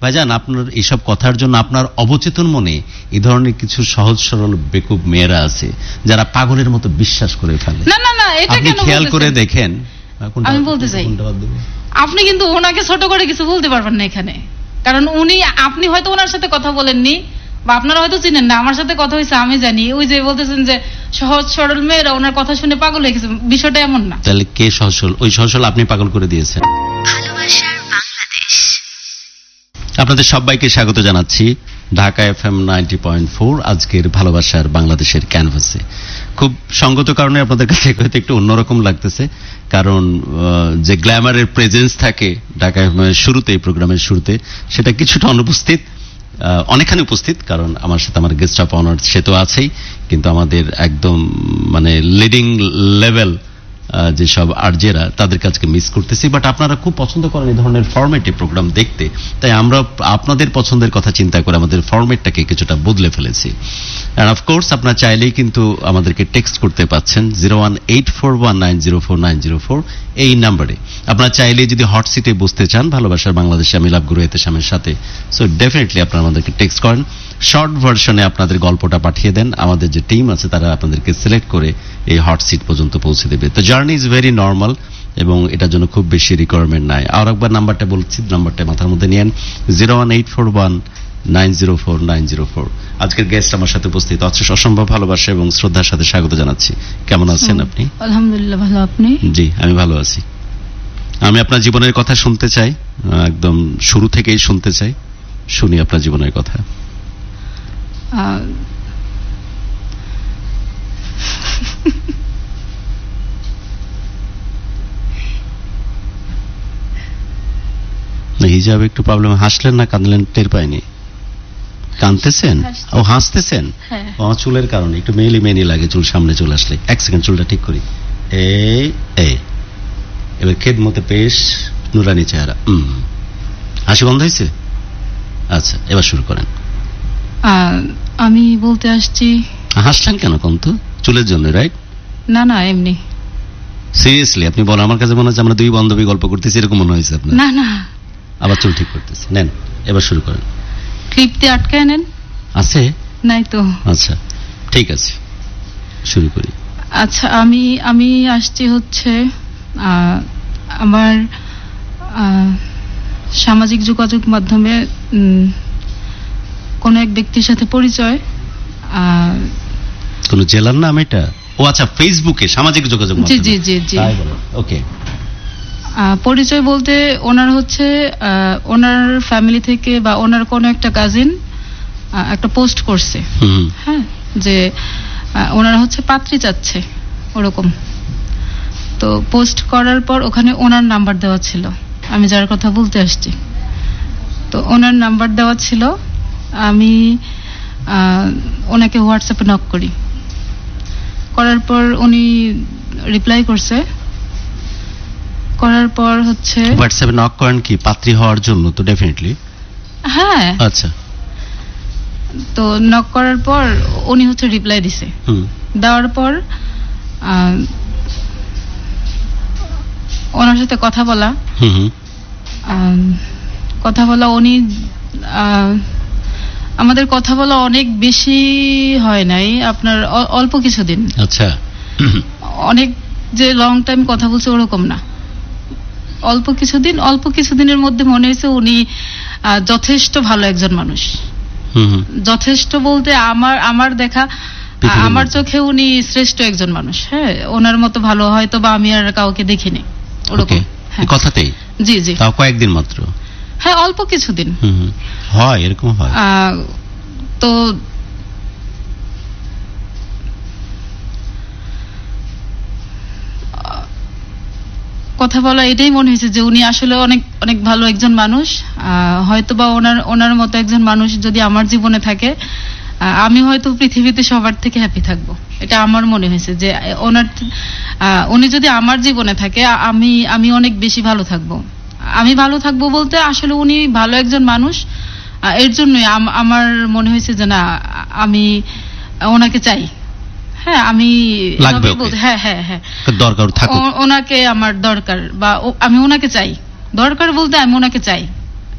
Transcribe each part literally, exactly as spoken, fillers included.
ভাইজান, আপনার এইসব কথার জন্য আপনার অবচেতন মনে এই ধরনের কিছু সহজ সরল বেকুব মেয়েরা আছে যারা পাগলের মতো বিশ্বাস করে ফেলে। না না না, এটা আপনি কেন খেয়াল করে দেখেন। আমি বলতে চাই, আপনি কিন্তু ওনাকে ছোট করে কিছু বলতে পারবেন না এখানে, কারণ উনি, আপনি হয়তো ওনার সাথে কথা বলেননি বা আপনারা হয়তো চিনেন না, আমার সাথে কথা হয়েছে আমি জানি। ওই যে বলতেছেন যে সহজ সরল মেয়েরা ওনার কথা শুনে পাগল হয়ে গেছে, বিষয়টা এমন না। তাহলে কে সহজ সরল? ওই সহজ সরল আপনি পাগল করে দিয়েছেন। ভালোবাসার বাংলাদেশ, আপনাদের সবাইকে স্বাগত জানাচ্ছি Dhaka F M ninety point four আজকের ভালোবাসার বাংলাদেশের ক্যানভাসে। খুব সঙ্গত কারণে আপনাদের কাছে হয়তো একটু অন্যরকম লাগতেছে, কারণ যে গ্ল্যামারের প্রেজেন্স থাকে ঢাকা এফ এম এর শুরুতে, এই প্রোগ্রামের শুরুতে, সেটা কিছুটা অনুপস্থিত, অনেকখানি উপস্থিত। কারণ আমার সাথে আমার গেস্ট অফ অনার সে তো আছেই, কিন্তু আমাদের একদম মানে লিডিং লেভেল যেসব আরজেরা, তাদের কাছকে মিস করতেছি। বাট আপনারা খুব পছন্দ করেন এই ধরনের ফরম্যাটে প্রোগ্রাম দেখতে, তাই আমরা আপনাদের পছন্দের কথা চিন্তা করে আমাদের ফরম্যাটটাকে কিছুটা বদলে ফেলেছি। অ্যান্ড অফকোর্স আপনারা চাইলেই কিন্তু আমাদেরকে টেক্সট করতে পাচ্ছেন zero one eight four one nine zero four nine zero four এই নাম্বারে। আপনারা চাইলেই যদি হট সিটে বসতে চান ভালোবাসার বাংলাদেশে আমি লাভ গুরু এতেশামের সাথে, সো ডেফিনেটলি আপনারা আমাদেরকে টেক্সট করেন, শর্ট ভার্সনে আপনাদের গল্পটা পাঠিয়ে দেন, আমাদের যে টিম আছে তারা আপনাদেরকে সিলেক্ট করে এই হট সিট পর্যন্ত পৌঁছে দেবে। তো জার্নি ইজ ভেরি নর্মাল এবং এটার জন্য খুব বেশি রিকোয়ারমেন্ট নাই। আর একবার নাম্বারটা বলছি, নাম্বারটা মাথার মধ্যে নিয়েন, zero one eight four one nine zero four nine zero four. আজকের গেস্ট আমার সাথে উপস্থিত, অসম্ভব ভালোবাসা এবং শ্রদ্ধার সাথে স্বাগত জানাচ্ছি। কেমন আছেন আপনি? আলহামদুলিল্লাহ ভালো, আপনি? জি আমি ভালো আছি। আমি আপনার জীবনের কথা শুনতে চাই, একদম শুরু থেকেই শুনতে চাই, শুনি আপনার জীবনের কথা। হিজাব একটু প্রবলেম। হাসলেন না কাঁদলেন টের পাইনি। কাঁদতেছেন ও হাসতেছেন? আমার চুলের কারণে একটু মেলি মেনি লাগে, চুল সামনে চলে আসলে। এক সেকেন্ড চুলটা ঠিক করি। এই এই এবার খেদমতে পেশ, নুরানি চেহারা। হম হাসি বন্ধ হয়েছে? আচ্ছা এবার শুরু করেন। আমি বলতে আসছি। হাসছেন কেন কোন? তো চুলের জন্য, রাইট? না না এমনি। সিরিয়াসলি আপনি বলেন, আমার কাছে মনে হচ্ছে আমরা দুই বান্ধবী গল্প করতেছি, এরকম মনে হয়েছে আপনার? না না। আবার চুল ঠিক করতেছি, নেন এবার শুরু করেন। ক্লিপতে আটকায় নেন। আছে? নাই তো। আচ্ছা ঠিক আছে শুরু করি। আচ্ছা আমি আমি আসছি হচ্ছে আমার সামাজিক যোগাযোগ মাধ্যমে কোন এক ব্যক্তির সাথে পরিচয়। কোন জেলার নাম এটা? ও আচ্ছা, ফেসবুকে সামাজিক যোগাযোগ মাধ্যমে। জি জি জি। ওকে। পরিচয় বলতে ওনার হচ্ছে ওনার ফ্যামিলি থেকে বা ওনার কোন একটা কাজিন একটা পোস্ট করছে, হ্যাঁ, যে ওনারা হচ্ছে পাত্রী চাচ্ছে ওরকম। তো পোস্ট করার পর ওখানে ওনার নাম্বার দেওয়া ছিল, আমি যার কথা বলতে আসছি। তো ওনার নাম্বার দেওয়া ছিল, আমি ওনাকে হোয়াটসঅ্যাপে নক করি। করার পর উনি রিপ্লাই করছে। করার পর হচ্ছে হোয়াটসঅ্যাপে নক করেন কি পাত্রী হওয়ার জন্য? তো ডেফিনেটলি হ্যাঁ। আচ্ছা। তো নক করার পর উনি হচ্ছে রিপ্লাই দিছে। দেওয়ার পর ওনার সাথে কথা বলা কথা বলা উনি আমাদের কথা বলা অনেক বেশি হয় নাই, আপনার অল্প কিছুদিন। আচ্ছা। অনেক যে লং টাইম কথা বলছে ওরকম না, অল্প কিছুদিন। অল্প কিছুদিনের মধ্যে মনে হয়েছে উনি যথেষ্ট ভালো একজন মানুষ। যথেষ্ট বলতে আমার আমার দেখা আমার চোখে উনি শ্রেষ্ঠ একজন মানুষ। হ্যাঁ, ওনার মতো ভালো হয়তো বা আমি আর কাউকে দেখিনি ওরকম কথাতেই। জি জি। তাও কয়েকদিন মাত্র? হ্যাঁ অল্প কিছুদিন। হয় এরকম হয়। তো কথা বলা এটাই মনে হয়েছে যে উনি আসলে অনেক অনেক ভালো একজন মানুষ। হয়তো বা ওনার ওনার মতো একজন মানুষ যদি আমার জীবনে থাকে, আমি হয়তো পৃথিবীতে সবার থেকে হ্যাপি থাকবো, এটা আমার মনে হয়েছে। যে ওনার উনি যদি আমার জীবনে থাকে আমি আমি অনেক বেশি ভালো থাকবো। আমি ভালো থাকবো বলতে আসলে উনি ভালো একজন মানুষ, এর জন্যই আমার মনে হয়েছে যে না আমি ওনাকে চাই। হ্যাঁ আমি হ্যাঁ হ্যাঁ হ্যাঁ দরকার থাকে, ওনাকে আমার দরকার বা আমি ওনাকে চাই। দরকার বলতে আমি ওনাকে চাই।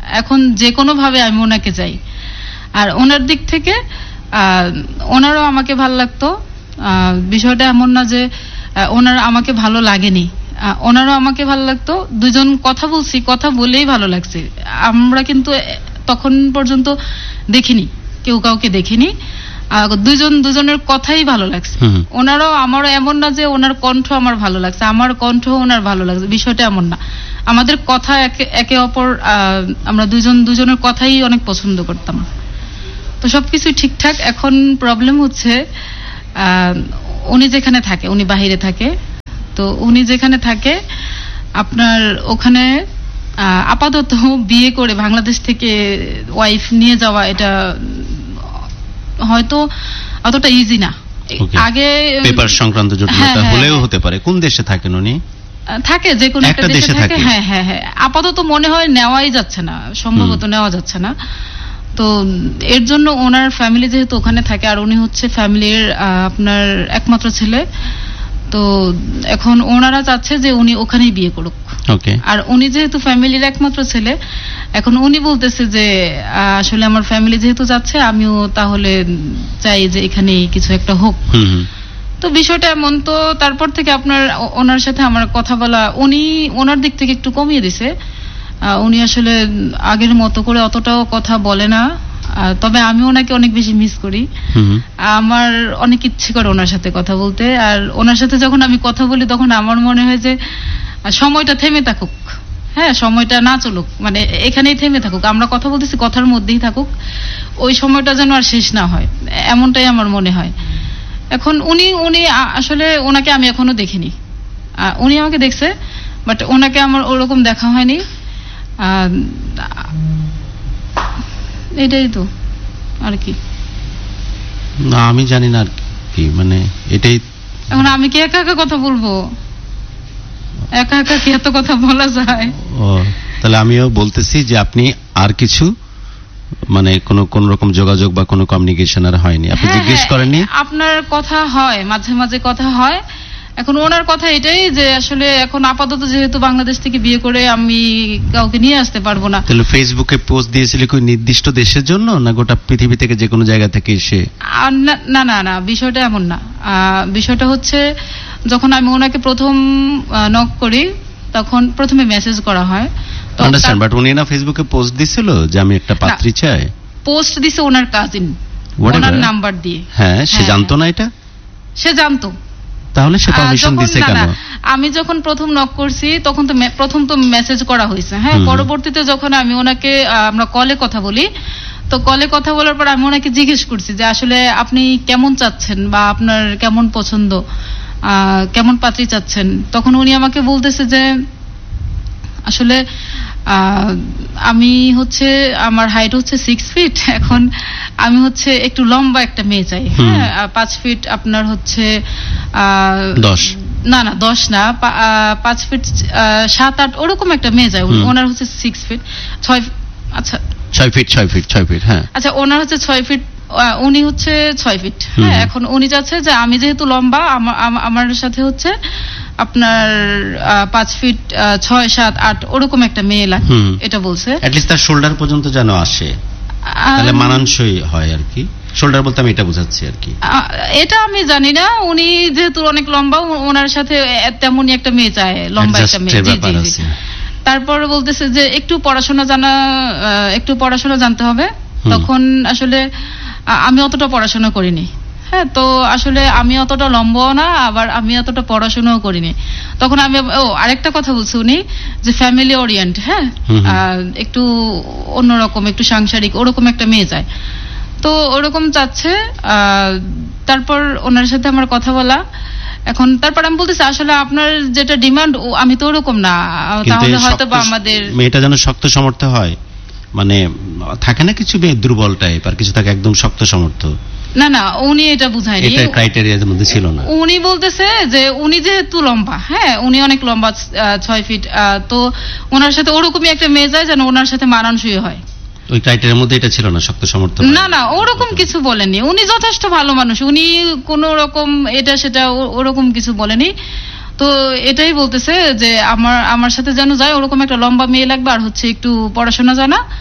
এখন যে কোনো ভাবে আমি ওনাকে চাই। আর ওনার দিক থেকে আহ, ওনারও আমাকে ভালো লাগতো। আহ, বিষয়টা এমন না যে আহ, ওনার আমাকে ভালো লাগেনি, আহ, ওনারও আমাকে ভালো লাগতো। দুজন কথা বলছি, কথা বলেই ভালো লাগছে। আমরা কিন্তু তখন পর্যন্ত দেখিনি, কেউ কাউকে দেখিনি, আহ, দুজন দুজনের কথাই ভালো লাগছে। হুম। ওনারও আমারও এমন না যে ওনার কণ্ঠ আমার ভালো লাগছে, আমার কণ্ঠ ওনার ভালো লাগছে, বিষয়টা এমন না। আমাদের কথা একে একে অপর, আহ, আমরা দুজন দুজনের কথাই অনেক পছন্দ করতাম। তো সবকিছু ঠিকঠাক। এখন প্রবলেম হচ্ছে আহ, উনি যেখানে থাকে, উনি বাহিরে থাকে, তো উনি যেখানে থাকে আপনার ওখানে আহ, আপাতত বিয়ে করে বাংলাদেশ থেকে ওয়াইফ নিয়ে যাওয়া এটা হয়তো অতটা ইজি না। Okay. আগে পেপার সংক্রান্ত জটিলতা হ্যাঁ, হ্যাঁ, হলেও হ্যাঁ। হতে পারে। কোন দেশে থাকেন উনি? থাকে যে কোনো একটা একটা দেশে দেশে থাকে। থাকে। হ্যাঁ হ্যাঁ হ্যাঁ আপাতত মনে হয় নেওয়াই যাচ্ছে না, সম্ভবত নেওয়া যাচ্ছে না। তো এর জন্য ওনার ফ্যামিলি যেহেতু ওখানে থাকে, আর উনি হচ্ছে ফ্যামিলির আপনার একমাত্র ছেলে, তো এখন ওনারা চাচ্ছে যে উনি ওখানেই বিয়ে করুক। ওকে। আর উনি যেহেতু ফ্যামিলির একমাত্র ছেলে, এখন উনি বলতেছে যে আহ, আসলে আমার ফ্যামিলি যেহেতু যাচ্ছে, আমিও তাহলে চাই যে এখানেই কিছু একটা হোক। হুম হুম। তো বিষয়টা এমন। তো তারপর থেকে আপনার ও- ওনার সাথে আমার কথা বলা উনি ওনার দিক থেকে একটু কমিয়ে দিছে। আহ, উনি আসলে আগের মতো করে অতটাও কথা বলে না। আহ, তবে আমি ওনাকে অনেক বেশি মিস করি। হুম হুম। আমার অনেক ইচ্ছে করে ওনার সাথে কথা বলতে। আর ওনার সাথে যখন আমি কথা বলি তখন আমার মনে হয় যে আহ, সময়টা থেমে থাকুক, হ্যাঁ সময়টা না চলুক, মানে এখানেই থেমে থাকুক, আমরা কথা বলতেছি কথার মধ্যেই থাকুক, ওই সময়টা যেন আর শেষ না হয়, এমনটাই আমার মনে হয়। এখন উনি উনি আ- আসলে ওনাকে আমি এখনো দেখিনি। আহ, উনি আমাকে দেখছে, বাট ওনাকে আমার ওরকম দেখা হয়নি। আহ, এটাই তো আর কি। না আমি জানি না আর কি, মানে এটাই। এখন আমি কি একা একা কথা বলবো? একা একা কি এত কথা বলা যায়? ও তাহলে আমিও বলতেছি যে আপনি আর কিছু মানে কোন কোন রকম যোগাযোগ বা কোনো কমিউনিকেশন আর হয়নি, আপনি হ্যাঁ, জিজ্ঞেস হ্যাঁ, করেননি? আপনার কথা হয়, মাঝে মাঝে কথা হয়। এখন ওনার কথা এটাই যে আসলে এখন আপাতত যেহেতু বাংলাদেশ থেকে বিয়ে করে আমি কাউকে নিয়ে আসতে পারবো না। তাহলে ফেসবুকে পোস্ট দিয়েছিলি কোন নির্দিষ্ট দেশের জন্য, না গোটা পৃথিবী থেকে যে কোনো জায়গা থেকে এসে? আর না না না না, বিষয়টা এমন না। আহ, বিষয়টা হচ্ছে যখন আমি ওনাকে প্রথম নক করি তখন প্রথমে মেসেজ করা হয়। তো আন্ডারস্ট্যান্ড, বাট উনি না ফেসবুকে পোস্ট দিছিল যে আমি একটা পাত্রী চাই? পোস্ট দিছে ওনার কাজিন, Whatever. ওনার নাম্বার দিয়ে। হ্যাঁ সে হ্যাঁ, জানতো না এটা? সে জানতো। তাহলে সে আহ, পারমিশন যখন- দিছে না, কেন? না, আমি যখন প্রথম নক করছি তখন তো মে- প্রথম তো মেসেজ করা হয়েছে, হ্যাঁ। হুম। পরবর্তীতে যখন আমি ওনাকে আহ, আমরা কলে কথা বলি, তো কলে কথা বলার পর আমি ওনাকে জিজ্ঞেস করছি যে আসলে আপনি কেমন চাচ্ছেন বা আপনার কেমন পছন্দ, আহ, কেমন পাত্রী চাচ্ছেন। তখন উনি আমাকে বলতেছে যে আসলে আহ, আমি হচ্ছে আমার হাইট হচ্ছে সিক্স ফিট, এখন আমি হচ্ছে একটু লম্বা একটা মেয়ে চাই, হুম। হ্যাঁ। আর পাঁচ ফিট আপনার হচ্ছে আহ, দশ? না না দশ না, পা- আহ, পাঁচ ফিট আহ, সাত আট ওরকম একটা মেয়ে চাই। হুম। ওনার হচ্ছে সিক্স ফিট ছয়। আচ্ছা ছয় ফিট ছয় ফিট ছয় ফিট হ্যাঁ। আচ্ছা ওনার হচ্ছে ছয় ফিট, আহ, উনি হচ্ছে ছয় ফিট, হ্যাঁ। হুম। এখন উনি চাচ্ছে যে আমি যেহেতু লম্বা, আমা- আমা- আমার সাথে হচ্ছে আপনার আহ, পাঁচ ফিট আহ, ছয় সাত আট ওরকম একটা মেয়ে লাগবে, হুম। এটা বলছে। অ্যাটলিস্ট তার শোল্ডার পর্যন্ত যেন আসে, তাহলে আহ, মানানসই হয় আর কি। শোল্ডার বলতে আমি এটা বোঝাচ্ছি আর কি। আহ, এটা আমি জানি না, উনি যেহেতু অনেক লম্বা, ও- ওনার সাথে এ- তেমনই একটা মেয়ে চায়, লম্বা একটা মেয়ে। Adjust-এর জি ব্যাপার জি জি। আছে। তারপরে বলতেছে যে একটু পড়াশোনা জানা, আহ, একটু পড়াশোনা জানতে হবে। হুম। তখন আসলে আ- আমি অতটা পড়াশোনা করিনি, হ্যাঁ। তো আসলে আমি অতটা লম্বাও না, আবার আমি অতটা পড়াশোনাও করিনি। তখন আমি ও আরেকটা কথা বলছি উনি যে ফ্যামিলি ওরিয়েন্ট, হ্যাঁ। হুম হুম। আহ, একটু অন্যরকম, একটু সাংসারিক ওরকম একটা মেয়ে চায়, তো ওরকম চাচ্ছে। আহ, তারপর ওনার সাথে আমার কথা বলা, এখন তারপর আমি বলতেছি আসলে আপনার যেটা ডিমান্ড আমি তো ওরকম না, কিন্তু তাহলে এই হয়তো বা শক্ত- আমাদের মেয়েটা যেন শক্ত সমর্থ হয়, মানে উম, থাকে না কিছু মেয়ে দুর্বল টাইপ, আর কিছু থাকে একদম শক্ত সমর্থ। না না উনি এটা বুঝায়নি। এটা ক্রাইটেরিয়ার মধ্যে ছিল না। উনি বলতেছে যে উনি যেহেতু লম্বা, হ্যাঁ উনি অনেক লম্বা, আহ, ছয় ফিট, আহ, তো ওনার সাথে ওরকমই একটা মেয়ে যায় যেন ওনার সাথে মানানসই হয়। ওই ক্রাইটেরিয়ার মধ্যে এটা ছিল না, শক্ত সমর্থ। না না ওরকম কিছু বলেনি, উনি যথেষ্ট ভালো মানুষ, উনি কোনো রকম এটা সেটা ও- ওরকম কিছু বলেনি। তো এটাই বলতেছে যে আমার আমার সাথে যেন যায় ওরকম একটা লম্বা মেয়ে লাগবে, আর হচ্ছে একটু পড়াশোনা জানা,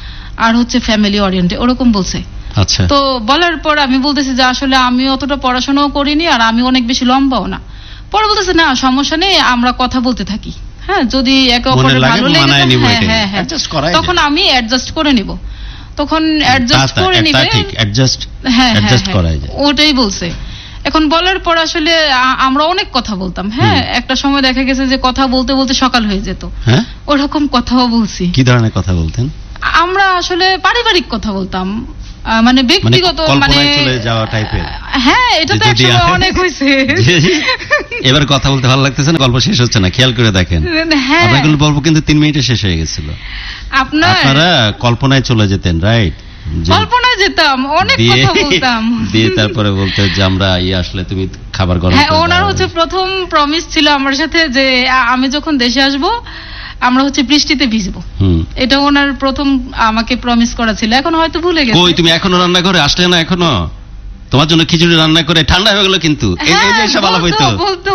আর হচ্ছে ফ্যামিলি ওরিয়েন্টেড, ওরকম বলছে। আচ্ছা, তো বলার পর আমি বলতেছি যে আসলে আমি অতটা পড়াশোনাও করিনি আর আমি অনেক বেশি লম্বাও না। পরে বলতেছে না সমস্যা নেই, আমরা কথা বলতে থাকি, হ্যাঁ যদি একে অপরের ভালো লেগে যায়, হ্যাঁ হ্যাঁ হ্যাঁ তখন আমি অ্যাডজাস্ট করে নিব, তখন অ্যাডজাস্ট করে নিবে, হ্যাঁ হ্যাঁ ওটাই বলছে। এখন বলার পর আসলে আমরা অনেক কথা বলতাম, হ্যাঁ একটা সময় দেখা গেছে যে কথা বলতে বলতে সকাল হয়ে যেত, ওরকম কথাও বলছি। কি ধরনের কথা বলতেন? আমরা আসলে পারিবারিক কথা বলতাম, মানে ব্যক্তিগত, মানে চলে যাওয়া টাইপের। হ্যাঁ এটা তো একসময় অনেক হয়েছে। এবার কথা বলতে ভালো লাগতেছে না, গল্প শেষ হচ্ছে না, খেয়াল করে দেখেন আপনার গল্প কিন্তু তিন মিনিটে শেষ হয়ে গেছিল। আপনারা কল্পনায় চলে যেতেন, রাইট? কল্পনায় যেতাম, অনেক কথা বলতাম, দিয়ে তারপরে বলতে যে আমরা ইয়ে আসলে তুমি খাবার গরম। হ্যাঁ ওনার হচ্ছে প্রথম প্রমিস ছিল আমার সাথে যে আমি যখন দেশে আসবো আমরা হচ্ছে বৃষ্টিতে ভিজবো, এটা ওনার প্রথম আমাকে প্রমিস করা ছিল। এখন হয়তো ভুলে গেছে। কই তুমি এখনো রান্না করে আসলে না? এখনো তোমার জন্য খিচুড়ি রান্না করে ঠান্ডা হয়ে গেল, কিন্তু বলতো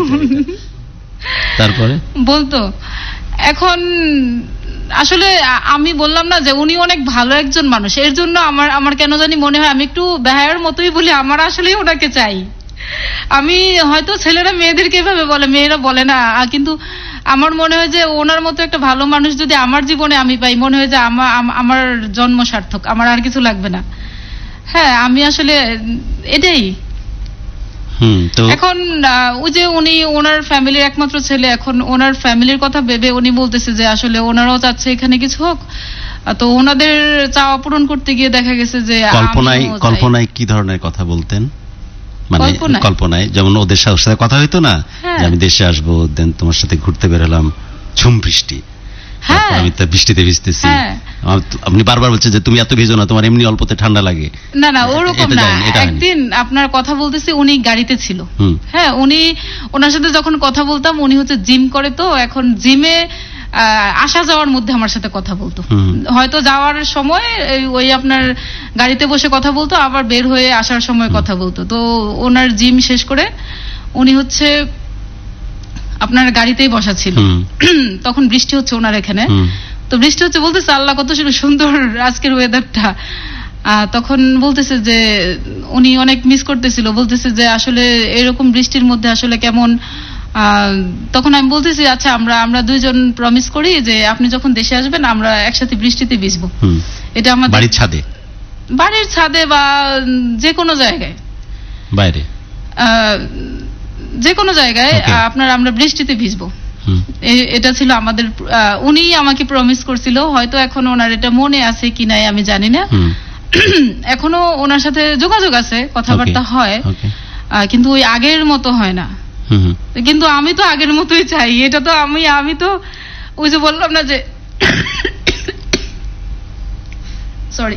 তারপরে বলতো। এখন আসলে আমি বললাম না যে উনি অনেক ভালো একজন মানুষ, এর জন্য আমার আমার কেন জানি মনে হয় আমি একটু বেহায়ার মতোই বলি, আমার আসলেই ওনাকে চাই। আমি হয়তো ছেলেরা মেয়েদেরকে এভাবে বলে, মেয়েরা বলে না, কিন্তু আমার মনে হয় যে ওনার মতো একটা ভালো মানুষ যদি আমার জীবনে আমি পাই, মনে হয় যে আমার জন্ম সার্থক, আমার আর কিছু লাগবে না। হ্যাঁ আমি আসলে এটাই। এখন ওই যে উনি ওনার ফ্যামিলির একমাত্র ছেলে, এখন ওনার ফ্যামিলির কথা ভেবে উনি বলতেছে যে আসলে ওনারাও চাচ্ছে এখানে কিছু হোক, তো ওনাদের চাওয়া পূরণ করতে গিয়ে দেখা গেছে যে কল্পনায় কল্পনায় কি ধরনের কথা বলতেন? মানে কল্পনায় যেমন ওদের সাথে কথা হইতো না যে আমি দেশে আসবো, দেন তোমার সাথে ঘুরতে বেরোলাম, ঝুম বৃষ্টি, আমি তো বৃষ্টিতে ভিজতেছি, আপনি বারবার বলছেন যে তুমি এত ভিজো না, তোমার এমনি অল্পতে ঠান্ডা লাগে। না না ওরকম না। একদিন আপনার কথা বলতেছি, উনি গাড়িতে ছিল, হ্যাঁ উনি ওনার সাথে যখন কথা বলতাম, উনি হচ্ছে জিম করে, তো এখন জিমে আসা যাওয়ার মধ্যে আমার সাথে কথা বলতো, হয়তো যাওয়ার সময় ওই আপনার গাড়িতে বসে কথা বলতো, আবার বের হয়ে আসার সময় কথা বলতো। তো ওনার জিম শেষ করে উনি হচ্ছে আপনার গাড়িতেই বসা ছিল, তখন বৃষ্টি হচ্ছে ওনার এখানে, তো বৃষ্টি হচ্ছে, বলতেছে আল্লাহ কত সুন্দর আজকের ওয়েদারটা। তখন বলতেছে যে উনি অনেক মিস করতেছিল, বলতেছে যে আসলে এরকম বৃষ্টির মধ্যে আসলে কেমন। তখন আমি বলতেছি আচ্ছা আমরা আমরা দুইজন প্রমিস করি যে আপনি যখন দেশে আসবেন আমরা একসাথে বৃষ্টিতে ভিজবো, এটা আমাদের বাড়ির ছাদে, বাড়ির ছাদে বা যে কোনো জায়গায়, বাইরে যে কোনো জায়গায় আপনার আমরা বৃষ্টিতে ভিজবো, এটা ছিল আমাদের। উনি আমাকে প্রমিস করছিল, হয়তো এখন ওনার এটা মনে আছে কি নাই আমি জানি না, এখনো ওনার সাথে যোগাযোগ আছে, কথাবার্তা হয়, কিন্তু ওই আগের মতো হয় না। কিন্তু আমি তো আগের মতোই চাই, এটা তো আমি আমি তো ওই যে বললাম না যে সরি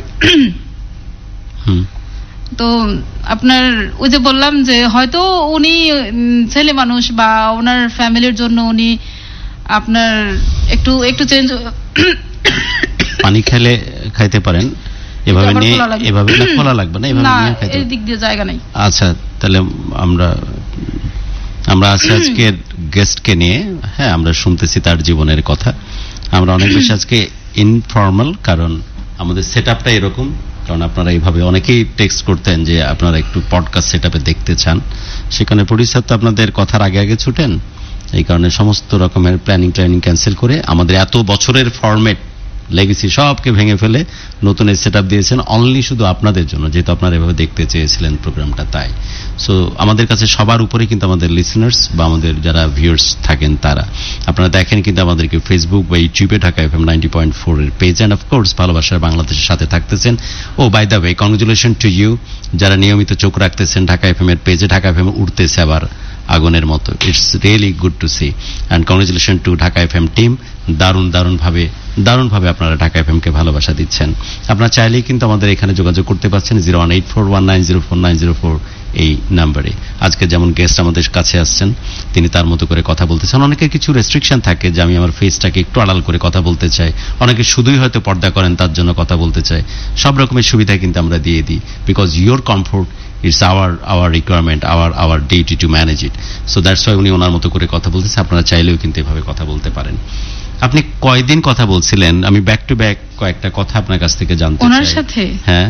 তো আপনার ওই যে বললাম যে হয়তো উনি ছেলে মানুষ বা ওনার ফ্যামিলির জন্য উনি আপনার একটু একটু চেঞ্জ, পানি খেলে খাইতে পারেন, এভাবে নিয়ে এভাবে না খোলা লাগবে না, এভাবে নিয়ে খাইতে, এই দিক দিয়ে জায়গা নাই। আচ্ছা তাহলে আমরা আমরা আজকের গেস্টকে নিয়ে, হ্যাঁ আমরা শুনতেছি তার জীবনের কথা। আমরা অনেক বেশি আজকে ইনফর্মাল, কারণ আমাদের সেটআপটা এরকম, কারণ আপনারা এইভাবে অনেকেই টেক্সট করতেন যে আপনারা একটু পডকাস্ট সেটআপে দেখতে চান, সেখানে প্রডিউসার তো আপনাদের কথার আগে আগে ছুটেন, এই কারণে সমস্ত রকমের প্ল্যানিং ট্রেনিং ক্যান্সেল করে আমাদের এত বছরের ফরম্যাট লেগেছি সবকে ভেঙে ফেলে নতুন এই সেটআপ দিয়েছেন অনলি শুধু আপনাদের জন্য, যেহেতু আপনারা এভাবে দেখতে চেয়েছিলেন প্রোগ্রামটা। তাই সো আমাদের কাছে সবার উপরে কিন্তু আমাদের লিসনার্স বা আমাদের যারা ভিউয়ার্স থাকেন তারা, আপনারা দেখেন কিন্তু আমাদেরকে ফেসবুক বা ইউটিউবে Dhaka FM ninety point four এর পেজ, অ্যান্ড অফকোর্স ভালোবাসার বাংলাদেশের সাথে থাকতেছেন। ও by the way congratulation to you যারা নিয়মিত চোখ রাখতেছেন ঢাকা এফএম এর পেজে, ঢাকা এফএম উঠতেছে আবার আগুনের মতো, it's really good to C, and congratulation two Dhaka FM team. দারুণ দারুণ ভাবে দারুণ ভাবে আপনারা ঢাকা এফএম কে ভালোবাসা দিচ্ছেন। আপনারা চাইলেই কিন্তু আমাদের এখানে যোগাযোগ করতে পারছেন zero one eight four one nine zero four nine zero four এই নাম্বারে। আজকে যেমন গেস্ট আমাদের কাছে আসছেন, তিনি তার মতো করে কথা বলতেছেন। অনেকের কিছু রেস্ট্রিকশন থাকে যে আমি আমার ফেসটাকে একটু আড়াল করে কথা বলতে চাই, অনেকে শুধুই হয়তো পর্দা করেন তার জন্য কথা বলতে চাই, সব রকমের সুবিধা কিন্তু আমরা দিয়ে দিই, because your comfort it's our our requirement, our our duty to manage it. So that's why উনি ওনার মতো করে কথা বলতেছে, আপনারা চাইলেও কিন্তু এভাবে কথা বলতে পারেন। আপনি কয়দিন কথা বলছিলেন? আমি ব্যাক টু ব্যাক কয়েকটা কথা আপনার কাছ থেকে জানতে চাই। ওনার সাথে হ্যাঁ,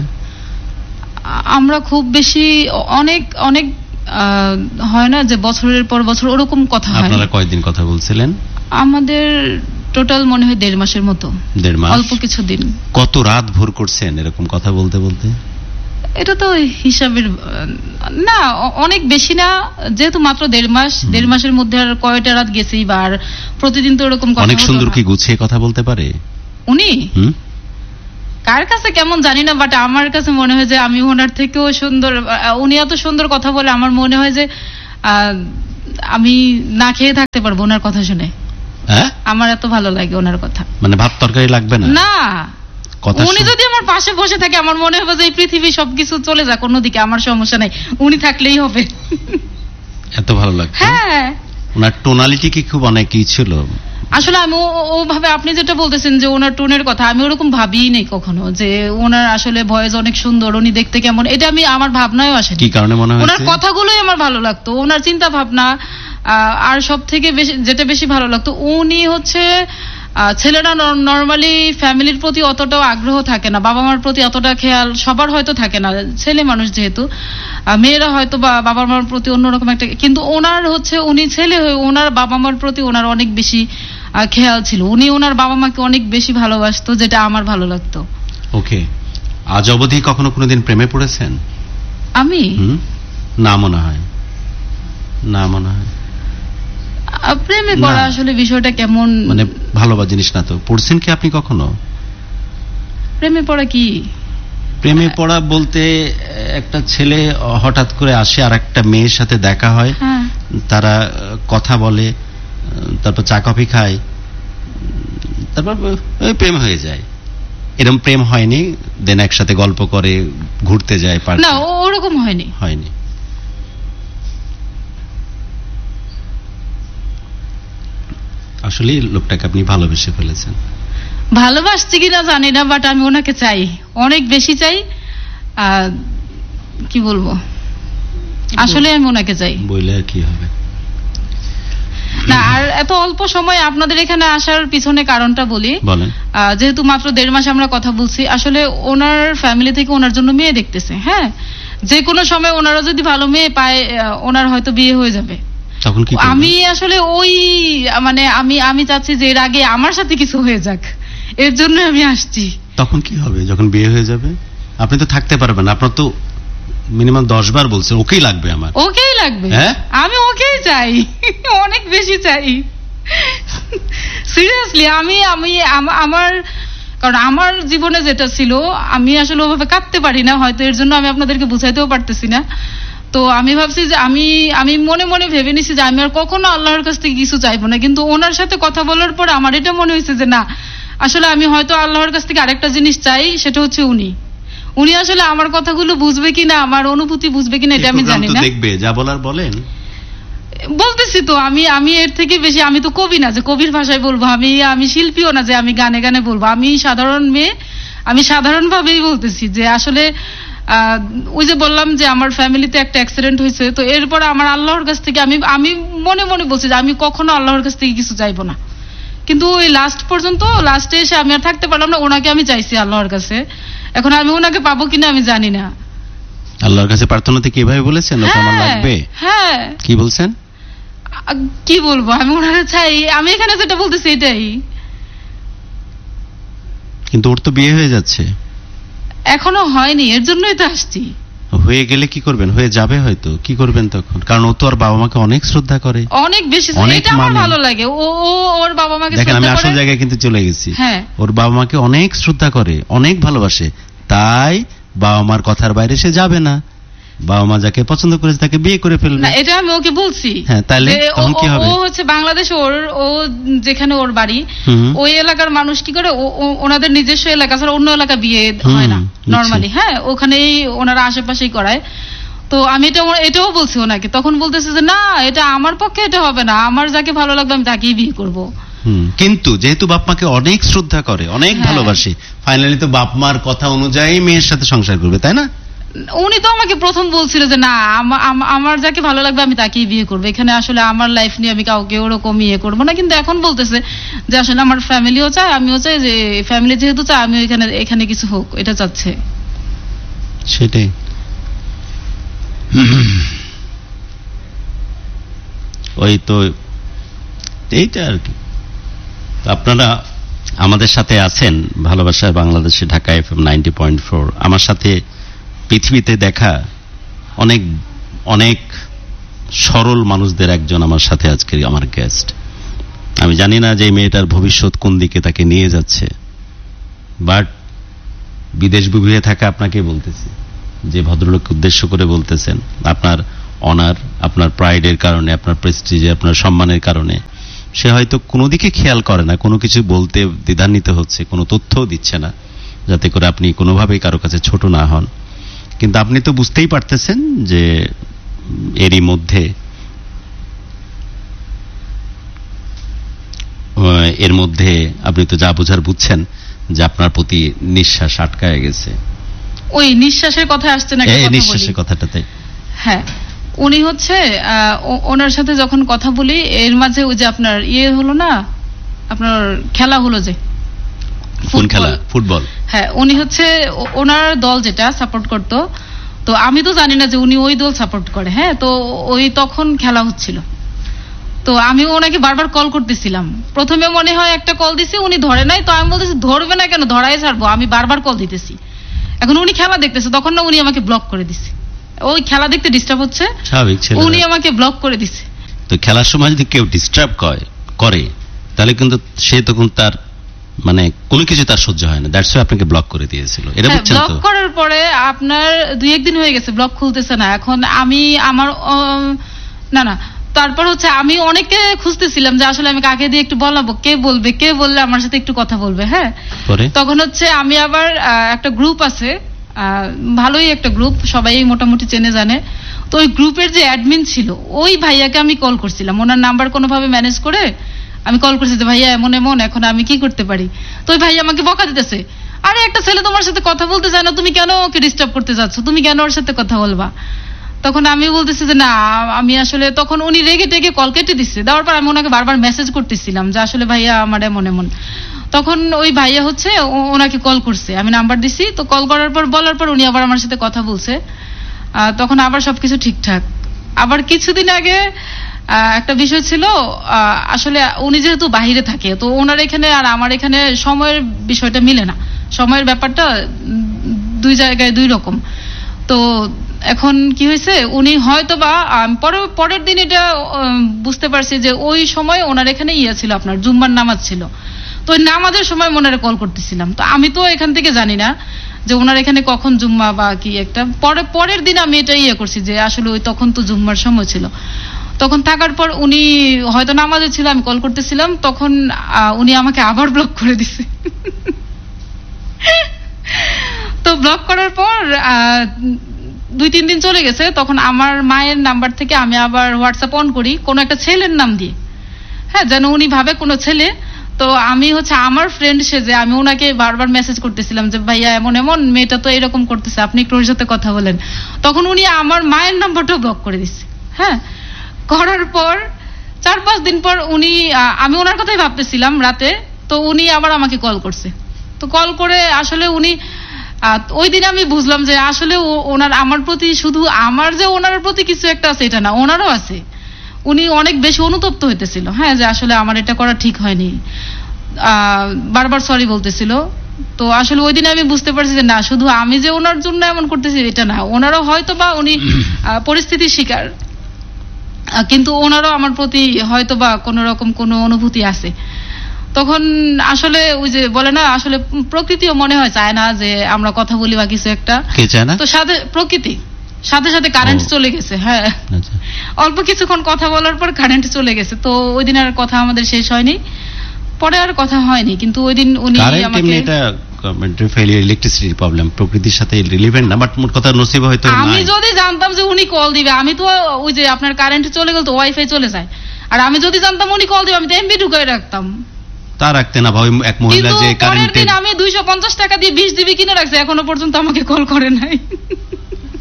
আমরা খুব বেশি অনেক অনেক আহ, হয় না যে বছরের পর বছর ওরকম কথা হয়। আপনারা কয়দিন কথা বলছিলেন? আমাদের টোটাল মনে হয় দেড় মাসের মতো। দেড় মাস? অল্প কিছু দিন। কত রাত ভোর করছেন এরকম কথা বলতে বলতে? এটা তো হিসাবের আহ, না, অ- অনেক বেশি না, যেহেতু মাত্র দেড় মাস, দেড় মাসের মধ্যে আর কয়টা রাত গেছি বা আর প্রতিদিন তো এরকম কথা অনেক হতো সুন্দর না। কি গুছিয়ে কথা বলতে পারে উনি হুম? কার কাছে কেমন জানি না, বাট আমার কাছে মনে হয় যে আমি ওনার থেকেও সুন্দর। আহ, উনি এত সুন্দর কথা বলে, আমার মনে হয় যে আহ, আমি না খেয়ে থাকতে পারবো ওনার কথা শুনে। হ্যাঁ? আমার এত ভালো লাগে ওনার কথা। মানে ভাত তরকারি লাগবে না? না, কথা উনি শুন- যদি আমার পাশে বসে থাকে আমার মনে হবে যে এই পৃথিবী সবকিছু চলে যাক অন্যদিকে, আমার সমস্যা নাই, উনি থাকলেই হবে। এত ভালো লাগতো? হ্যাঁ, ওনার টোনালিটি কি খুব অনেকই ছিল? আসলে আমি ও- ও ভাবে আপনি যেটা বলতেছেন যে ওনার টোনের কথা, আমি ওরকম ভাবিই নেই কখনো যে ওনার আসলে ভয়েস অনেক সুন্দর, উনি দেখতে কেমন, এটা আমি আমার ভাবনায়ও আসেনি। কি কারণে মনে ওনার হয়েছে? কথাগুলোই আমার ভালো লাগতো, ওনার চিন্তা ভাবনা। আহ, আর সব থেকে বেশি যেটা বেশি ভালো লাগতো, উনি হচ্ছে আহ, ছেলেরা নর্মালি ফ্যামিলির প্রতি অতটাও আগ্রহ থাকে না, বাবা মার প্রতি অতটা খেয়াল সবার হয়তো থাকে না, ছেলে মানুষ যেহেতু। আহ, মেয়েরা হয়তো বা বাবা মার প্রতি অন্যরকম একটা, কিন্তু ওনার হচ্ছে উনি ছেলে হয়ে ওনার বাবা মার প্রতি ওনার অনেক বেশি আহ, খেয়াল ছিল। উনি ওনার বাবা মাকে অনেক বেশি ভালোবাসতো, যেটা আমার ভালো লাগতো। ওকে। আজ অবধি কখনো কোনোদিন প্রেমে পড়েছেন? আমি হুম? না মনে হয়, না মনে হয়। আহ, প্রেমে না। পড়া আসলে বিষয়টা কেমন, মানে ভালোবাসা জিনিস না তো। পড়ছেন কি আপনি কখনো? প্রেমে পড়া কি? প্রেমে পড়া বলতে একটা ছেলে হঠাৎ করে আসে, আর একটা মেয়ের সাথে দেখা হয়, হ্যাঁ, তারা আহ, কথা বলে, আহ, তারপর চা কফি খায়, উম, তারপর ওই প্রেম হয়ে যায়। এরকম প্রেম হয়নি? দেন একসাথে গল্প করে ঘুরতে যায় পার্কে? না, ও- ওরকম হয়নি। হয়নি। আসলে লোকটাকে আপনি ভালোবেসে ফেলেছেন। ভালোবাসছি কিনা জানি না, বাট আমি ওনাকে চাই, অনেক বেশি চাই। আহ, কি বলবো, আসলে আমি ওনাকে চাই। বললে আর কি হবে? না, আর এত অল্প সময় আপনাদের এখানে আসার পিছনে কারণটা বলি। বলেন। আহ, যেহেতু মাত্র দেড় মাস আমরা কথা বলছি, আসলে ওনার ফ্যামিলি থেকে ওনার জন্য মেয়ে দেখতেছে। হ্যাঁ, যে কোনো সময় ওনারা যদি ভালো মেয়ে পায়, আহ, ওনার হয়তো বিয়ে হয়ে যাবে। তখন কি করবেন? আমি আসলে ওই মানে আমি আমি চাচ্ছি যে এর আগে আমার সাথে কিছু হয়ে যাক, এর জন্য আমি আসছি। তখন কি হবে যখন বিয়ে হয়ে যাবে? আপনি তো থাকতে পারবেন না। আপনার তো মিনিমাম দশ বার বলছেন ওকেই লাগবে আমার। ওকেই লাগবে? হ্যাঁ? আমি ওকেই চাই, অনেক বেশি চাই, সিরিয়াসলি। আমি আমি আম- আমার কারণ আমার জীবনে যেটা ছিল, আমি আসলে ওভাবে কাঁদতে পারি না, হয়তো এর জন্য আমি আপনাদেরকে বুঝাইতেও পারতেছি না। তো আমি ভাবছি যে আমি আমি মনে মনে ভেবে নিছি যে আমি আর কখনো আল্লাহর কাছ থেকে কিছু চাইবো না, কিন্তু ওনার সাথে কথা বলার পর আমার এটা মনে হয়েছে যে না, আসলে আমি হয়তো আল্লাহর কাছ থেকে আরেকটা জিনিস চাই, সেটা হচ্ছে উনি উনি আসলে আমার কথাগুলো বুঝবে কিনা, আমার অনুভূতি বুঝবে কিনা, এটা আমি এই জানি প্রোগ্রাম তো না। দেখবে, যা বলার বলেন। বলতেছি তো, আমি আমি এর থেকে বেশি, আমি তো কবি না যে কবির ভাষায় বলবো, আমি আমি শিল্পীও না যে আমি গানে গানে বলবো, আমি সাধারণ মেয়ে, আমি সাধারণ ভাবেই বলতেছি যে আসলে আহ, ওই যে বললাম যে আমার ফ্যামিলিতে একটা অ্যাক্সিডেন্ট হয়েছে, তো এরপর আমার আল্লাহর কাছ থেকে আমি আমি মনে মনে বলছি যে আমি কখনো আল্লাহর কাছ থেকে কিছু চাইবো না, কিন্তু ওই লাস্ট পর্যন্ত লাস্টে এসে আমি আর থাকতে পারলাম না, ওনাকে আমি চাইছি আল্লাহর কাছে। এখন আমি ওনাকে পাবো কিনা আমি জানি না। আল্লাহর কাছে প্রার্থনাতে কিভাবে বলেছেন ওকে আমার হ্যাঁ, লাগবে? হ্যাঁ, কি বলছেন? আ, কি বলবো, আমি ওনাকে চাই, আমি এখানে যেটা বলতেছি এটাই। কিন্তু ওর তো বিয়ে হয়ে যাচ্ছে। এখনো হয়নি, এর জন্যই তো আসছি। হয়ে গেলে কি করবেন? হয়ে যাবে হয়তো, কি করবেন তখন? কারণ ও তো ওর বাবা মাকে অনেক শ্রদ্ধা করে, অনেক বেশি, অনেক এটা আমার মানে। ভালো লাগে। ও ও ওর বাবা মাকে দেখেন আমি শ্রদ্ধা আসল করে। জায়গায় কিন্তু চলে গেছি। হ্যাঁ, ওর বাবা মাকে অনেক শ্রদ্ধা করে, অনেক ভালোবাসে, তাই বাবা মার কথার বাইরে সে যাবে না। বাবা মা যাকে পছন্দ করেছে তাকে বিয়ে করে ফেলবে। না, এটা আমি ওকে বলছি। হ্যাঁ, তাহলে যে ও- তখন কি ও- হবে? ও হচ্ছে বাংলাদেশ, ওর ও যেখানে ওর বাড়ি, হুম। ওই এলাকার মানুষ কি করে, ও- ও- ওনাদের নিজস্ব এলাকা ছাড়া অন্য এলাকা বিয়ে হয় না হুম, নরমালি। হ্যাঁ, ওখানেই ওনারা আশেপাশেই করায়। তো আমি এটা এটাও বলছি ওনাকে, তখন বলতেছে যে না, এটা আমার পক্ষে এটা হবে না, আমার যাকে ভালো লাগবে আমি তাকেই বিয়ে করব। হুম, কিন্তু যেহেতু বাপ মাকে অনেক শ্রদ্ধা করে, অনেক হ্যাঁ। ভালোবাসে, ফাইনালি তো বাপ মার কথা অনুযায়ী মেয়ের সাথে সংসার করবে, তাই না? উনি তো আমাকে প্রথম বলছিল যে না আমা- আমা- আমার যাকে ভালো লাগবে আমি তাকেই বিয়ে করবো, এখানে আসলে আমার লাইফ নিয়ে আমি কাউকে ওরকম ইয়ে করবো না। কিন্তু এখন বলতেছে যে আসলে আমার ফ্যামিলিও চায়, আমিও চাই, যে ফ্যামিলি যেহেতু চায় আমিও এখানে এখানে কিছু হোক, এটা চাচ্ছে। সেটাই। ওই তো এইটা আর কি। তো আপনারা আমাদের সাথে আছেন ভালোবাসার বাংলাদেশে, Dhaka FM ninety point four. আমার সাথে পৃথিবীতে দেখা অনেক অনেক সরল মানুষদের একজন আমার সাথে আজকে আমার গেস্ট। আমি জানি না যে এই মেয়েটার ভবিষ্যৎ কোন দিকে তাকে নিয়ে যাচ্ছে, বাট বিদেশ বিভুঁয়ে থাকা আপনাকে বলতেছি, যে ভদ্রলোককে উদ্দেশ্য করে বলতেছেন, আপনার অনার, আপনার প্রাইডের কারণে, আপনার প্রেস্টিজে, আপনার সম্মানের কারণে সে হয়তো কোনো দিকে খেয়াল করে না, কোনো কিছু বলতে দ্বিধান্বিত হচ্ছে, কোনো তথ্যও দিচ্ছে না যাতে করে আপনি কোনোভাবেই কারো কাছে ছোট না হন। কিন্তু আপনি তো বুঝতেই পারতেছেন যে এরই মধ্যে এর মধ্যে আপনি তো যা বোঝার বুঝছেন যে আপনার প্রতি নিঃশ্বাস আটকায় গেছে। ওই নিঃশ্বাসের কথা আসছে না, এই নিঃশ্বাসের কথাটাতে হ্যাঁ, উনি হচ্ছে আহ, ও- ওনার সাথে যখন কথা বলি এর মাঝে ওই যে আপনার ইয়ে হলো না, আপনার খেলা হলো যে কোন ফুটবল। খেলা? ফুটবল। হ্যাঁ, উনি হচ্ছে ও- ওনার দল যেটা সাপোর্ট করতো, তো আমি তো জানি না যে উনি ওই দল সাপোর্ট করে। হ্যাঁ, তো ওই তখন খেলা হচ্ছিল, তো আমি ওনাকে বারবার কল করতেছিলাম। প্রথমে মনে হয় একটা কল দিছি, উনি ধরে নাই, তো আমি বলতেছি ধরবে না কেন, ধরাই ছাড়বো, আমি বারবার কল দিতেছি। এখন উনি খেলা দেখতেছে, তখন না উনি আমাকে ব্লক করে দিছে, ওই খেলা দেখতে ডিস্টার্ব হচ্ছে, স্বাভাবিক ছেলে। উনি আমাকে ব্লক করে দিছে। তো খেলার সময় যদি কেউ ডিস্টার্ব করে তাহলে কিন্তু সে তখন তার মানে কোনো কিছু তার সহ্য হয় না, দ্যাটস ওয়াই আপনাকে ব্লক করে দিয়েছিল, এটা হ্যাঁ, বুঝছেন ব্লক তো? করার পরে আপনার দুই একদিন হয়ে গেছে, ব্লক খুলতেছে না। এখন আমি আমার উম, না না তারপর হচ্ছে আমি অনেকে খুঁজতেছিলাম যে আসলে আমি কাকে দিয়ে একটু বলাবো, কে বলবে, কে বললে আমার সাথে একটু কথা বলবে। হ্যাঁ, পরে তখন হচ্ছে আমি আবার আহ, একটা গ্রুপ আছে, আহ, ভালোই একটা গ্রুপ, সবাই মোটামুটি চেনে জানে। তো ওই গ্রুপের যে অ্যাডমিন ছিল ওই ভাইয়াকে আমি কল করছিলাম, ওনার নাম্বার কোনোভাবে ম্যানেজ করে আমি কল করছি যে ভাইয়া এমন এমন, এখন আমি কি করতে পারি। তো ওই ভাইয়া আমাকে বকা দিতেছে, আরে একটা ছেলে তোমার সাথে কথা বলতে চায় না, তুমি কেন ওকে ডিস্টার্ব করতে যাচ্ছ, তুমি কেন ওর সাথে কথা বলবা। তখন আমি বলতেছি যে না আমি আসলে, তখন উনি রেগে টেগে কল কেটে দিচ্ছে, দেওয়ার পর আমি ওনাকে বারবার মেসেজ করতেছিলাম যে আসলে ভাইয়া আমার এমন এমন। তখন ওই ভাইয়া হচ্ছে ও- ওনাকে কল করছে, আমি নাম্বার দিছি, তো কল করার পর বলার পর উনি আবার আমার সাথে কথা বলছে। আহ, তখন আবার সবকিছু ঠিকঠাক। আবার কিছুদিন আগে আহ, একটা বিষয় ছিল, আহ, আসলে উনি যেহেতু বাইরে থাকে, তো ওনার এখানে আর আমার এখানে সময়ের বিষয়টা মিলে না, সময়ের ব্যাপারটা উম, দুই জায়গায় দুই রকম। তো এখন কি হয়েছে, উনি হয়তো বা আম, পরে- পরের দিন এটা উম, বুঝতে পারছি যে ওই সময় ওনার এখানে ইয়ে ছিল, আপনার জুম্মার নামাজ ছিল। তো ওই নামাজের সময় ওনারে কল করতেছিলাম, তো আমি তো এখান থেকে জানি না যে ওনার এখানে কখন জুম্মা বা কি একটা। পরে পরের দিন আমি এটা ইয়ে করছি যে আসলে ওই তখন তো জুম্মার সময় ছিল। তখন থাকার পর উনি হয়তো নামাজে ছিল, আমি কল করতেছিলাম, তখন আহ, উনি আমাকে আবার ব্লক করে দিছে। তো ব্লক করার পর আহ, দুই তিন দিন চলে গেছে, তখন আমার মায়ের নাম্বার থেকে আমি আবার হোয়াটসঅ্যাপ অন করি কোনো একটা ছেলের নাম দিয়ে, হ্যাঁ, যেন উনি ভাবে কোনো ছেলে। তো আমি হচ্ছে আমার ফ্রেন্ড সেজে আমি ওনাকে বারবার মেসেজ করতেছিলাম যে ভাইয়া এমন এমন, মেয়েটা তো এরকম করতেছে, আপনি একটু ওর সাথে কথা বলেন। তখন উনি আমার মায়ের নাম্বারটাও ব্লক করে দিচ্ছে। হ্যাঁ, করার পর চার পাঁচ দিন পর উনি আহ, আমি ওনার কথাই ভাবতেছিলাম রাতে, তো উনি আবার আমাকে কল করছে। তো কল করে আসলে উনি আহ, ওই দিন আমি বুঝলাম যে আসলে ও- ওনার আমার প্রতি, শুধু আমার যে ওনার প্রতি কিছু একটা আছে এটা না, ওনারও আছে। উনি অনেক বেশি অনুতপ্ত হইতেছিল, হ্যাঁ, যে আসলে আমার এটা করা ঠিক হয়নি, আহ, বারবার সরি বলতেছিল। তো আসলে ওই দিন আমি বুঝতে পারছি যে না, শুধু আমি যে ওনার জন্য এমন করতেছি এটা না, ওনারও হয়তো বা উনি আহ, পরিস্থিতির শিকার, আহ, কিন্তু ওনারও আমার প্রতি হয়তো বা কোনো রকম কোনো অনুভূতি আছে। তখন আসলে ওই যে বলে না, আসলে প্রকৃতিও মনে হয় চায় না যে আমরা কথা বলি বা কিছু একটা, কে চায় না? তো সাথে প্রকৃতি সাথে সাথে কারেন্ট ও। চলে গেছে। হ্যাঁ, আচ্ছা। অল্প কিছুক্ষণ কথা বলার পর কারেন্ট চলে গেছে, তো ওই দিন আর কথা আমাদের শেষ হয়নি, পরে আর কথা হয়নি। কিন্তু ওই দিন উনি কারেন্ট আমাকে, এমনি এটা গভর্নমেন্টের ফেলিয়ার, ইলেকট্রিসিটির প্রবলেম, প্রকৃতির সাথে রিলেভেন্ট না, বাট মোট কথা নসিব হয়তো আমি নাই। যদি জানতাম যে উনি কল দিবে, আমি তো ওই যে আপনার কারেন্ট চলে গেল তো ওয়াইফাই চলে যায়, আর আমি যদি জানতাম উনি কল দিবে আমি তো এমবি ঢুকাই রাখতাম। তা রাখতে না ভাই, এক মহিলা কিন্তু যে পরের কারেন্টে দিন আমি দুইশো পঞ্চাশ টাকা দিয়ে বিশ জিবি কিনে রাখছি, এখনো পর্যন্ত আমাকে কল করে নাই।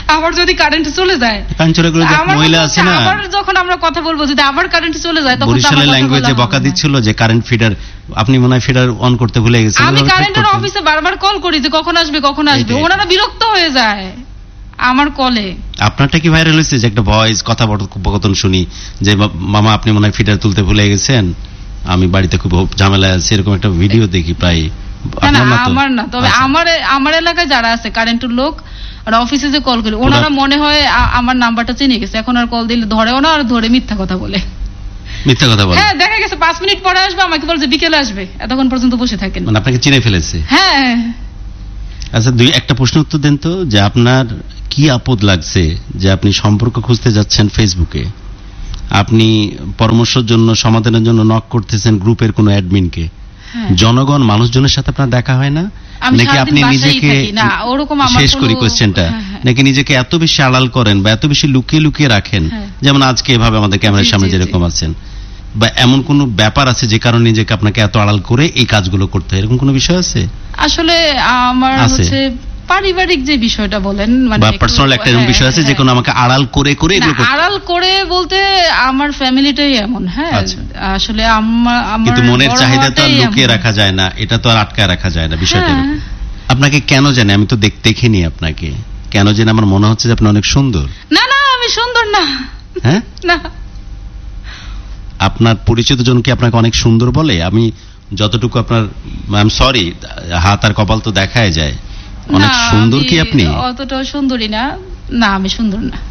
আবার যদি কারেন্ট চলে যায়, কারেন্ট চলে গেলে আমার মহিলা মনে আছে হচ্ছে না, আবার যখন আমরা কথা বলবো যদি আবার কারেন্ট চলে যায় তখন তো আমার বরিশালের কথা ল্যাঙ্গুয়েজে বলা বকা হবে না। দিচ্ছিল যে কারেন্ট ফিডার, আপনি মনে হয় ফিডার অন করতে ভুলে গেছেন। আমি এভাবে ঠিক কারেন্টের করতেন। অফিসে বারবার কল করি যে কখন আসবে কখন আসবে, এইটাই। ওনারা বিরক্ত হয়ে যায় আমার কলে। আপনারটা কি ভাইরাল হয়েছে যে একটা ভয়েস কথোপকথন শুনি যে মা- মামা আপনি মনে হয় ফিডার তুলতে ভুলে গেছেন, আমি বাড়িতে খুব ঝামেলায় আছি, এরকম একটা ভিডিও দেখি প্রায়। না না আপনার না তো? আমার না, তবে আচ্ছা। আমার আমার এলাকায় যারা আছে কারেন্টের লোক আর অফিসে যে কল করি ওনারা মনে হয় আ- আমার নাম্বারটা চিনে গেছে, এখন আর কল দিলে ধরেও না, আর ধরে মিথ্যা কথা বলে। মিথ্যা কথা বলেন? হ্যাঁ দেখা গেছে পাঁচ মিনিট পরে আসবে, আমাকে বলছে বিকেলে আসবে, এতক্ষণ পর্যন্ত বসে থাকেন। মানে আপনাকে চিনে ফেলেছে? হ্যাঁ আচ্ছা, দুই একটা প্রশ্ন উত্তর দেন তো, যে আপনার কি আপদ লাগছে যে আপনি সম্পর্ক খুঁজতে যাচ্ছেন ফেসবুকে, আপনি পরামর্শের জন্য সমাধানের জন্য নক করতেছেন গ্রুপের কোনো অ্যাডমিনকে, হ্যাঁ। জনগণ মানুষজনের সাথে আপনার দেখা হয় না? আমি নাকি সারাদিন আপনি বাসায় নিজেকে, থাকি। না, ওরকম আমার শেষ করি কোনো- কোশ্চেনটা, হ্যাঁ, হ্যাঁ। নাকি নিজেকে এত বেশি আড়াল করেন বা এত বেশি লুকিয়ে লুকিয়ে রাখেন, হ্যাঁ। যেমন আজকে এভাবে আমাদের ক্যামেরার জি, সামনে জি, যেরকম জি। আছেন, বা এমন কোনো ব্যাপার আছে যে কারণে নিজেকে আপনাকে এত আড়াল করে এই কাজগুলো করতে হয়, এরকম কোনো বিষয় আছে? আসলে আমার আছে। হচ্ছে পারিবারিক যে বিষয়টা বলেন, মানে বা একটু- পার্সোনাল একটা এরকম হ্যাঁ, বিষয় আছে যে হ্যাঁ। কোনো আমাকে আড়াল করে করে না, এগুলো করতে, আড়াল করে বলতে আমার ফ্যামিলিটাই এমন। হ্যাঁ আচ্ছা। আসলে আমার আমার কিন্তু মনের বড় চাহিদা তো আর হওয়াটাই লুকিয়ে এমন। রাখা যায় না, এটা তো আর আটকায় রাখা যায় না বিষয়টা। হ্যাঁ। এরকম। আপনাকে কেন জানি, আমি তো দেখ- দেখিনি আপনাকে, কেন জানি আমার মনে হচ্ছে যে আপনি অনেক সুন্দর। না না আমি সুন্দর না। হ্যাঁ, না আপনার পরিচিত জন কি আপনাকে অনেক সুন্দর বলে? আমি যতটুকু আপনার, আই এম সরি, হাত আর কপাল তো দেখায় যায়, অনেক না, সুন্দর আমি কি আপনি? অতটাও সুন্দরী না। না আমি সুন্দর না।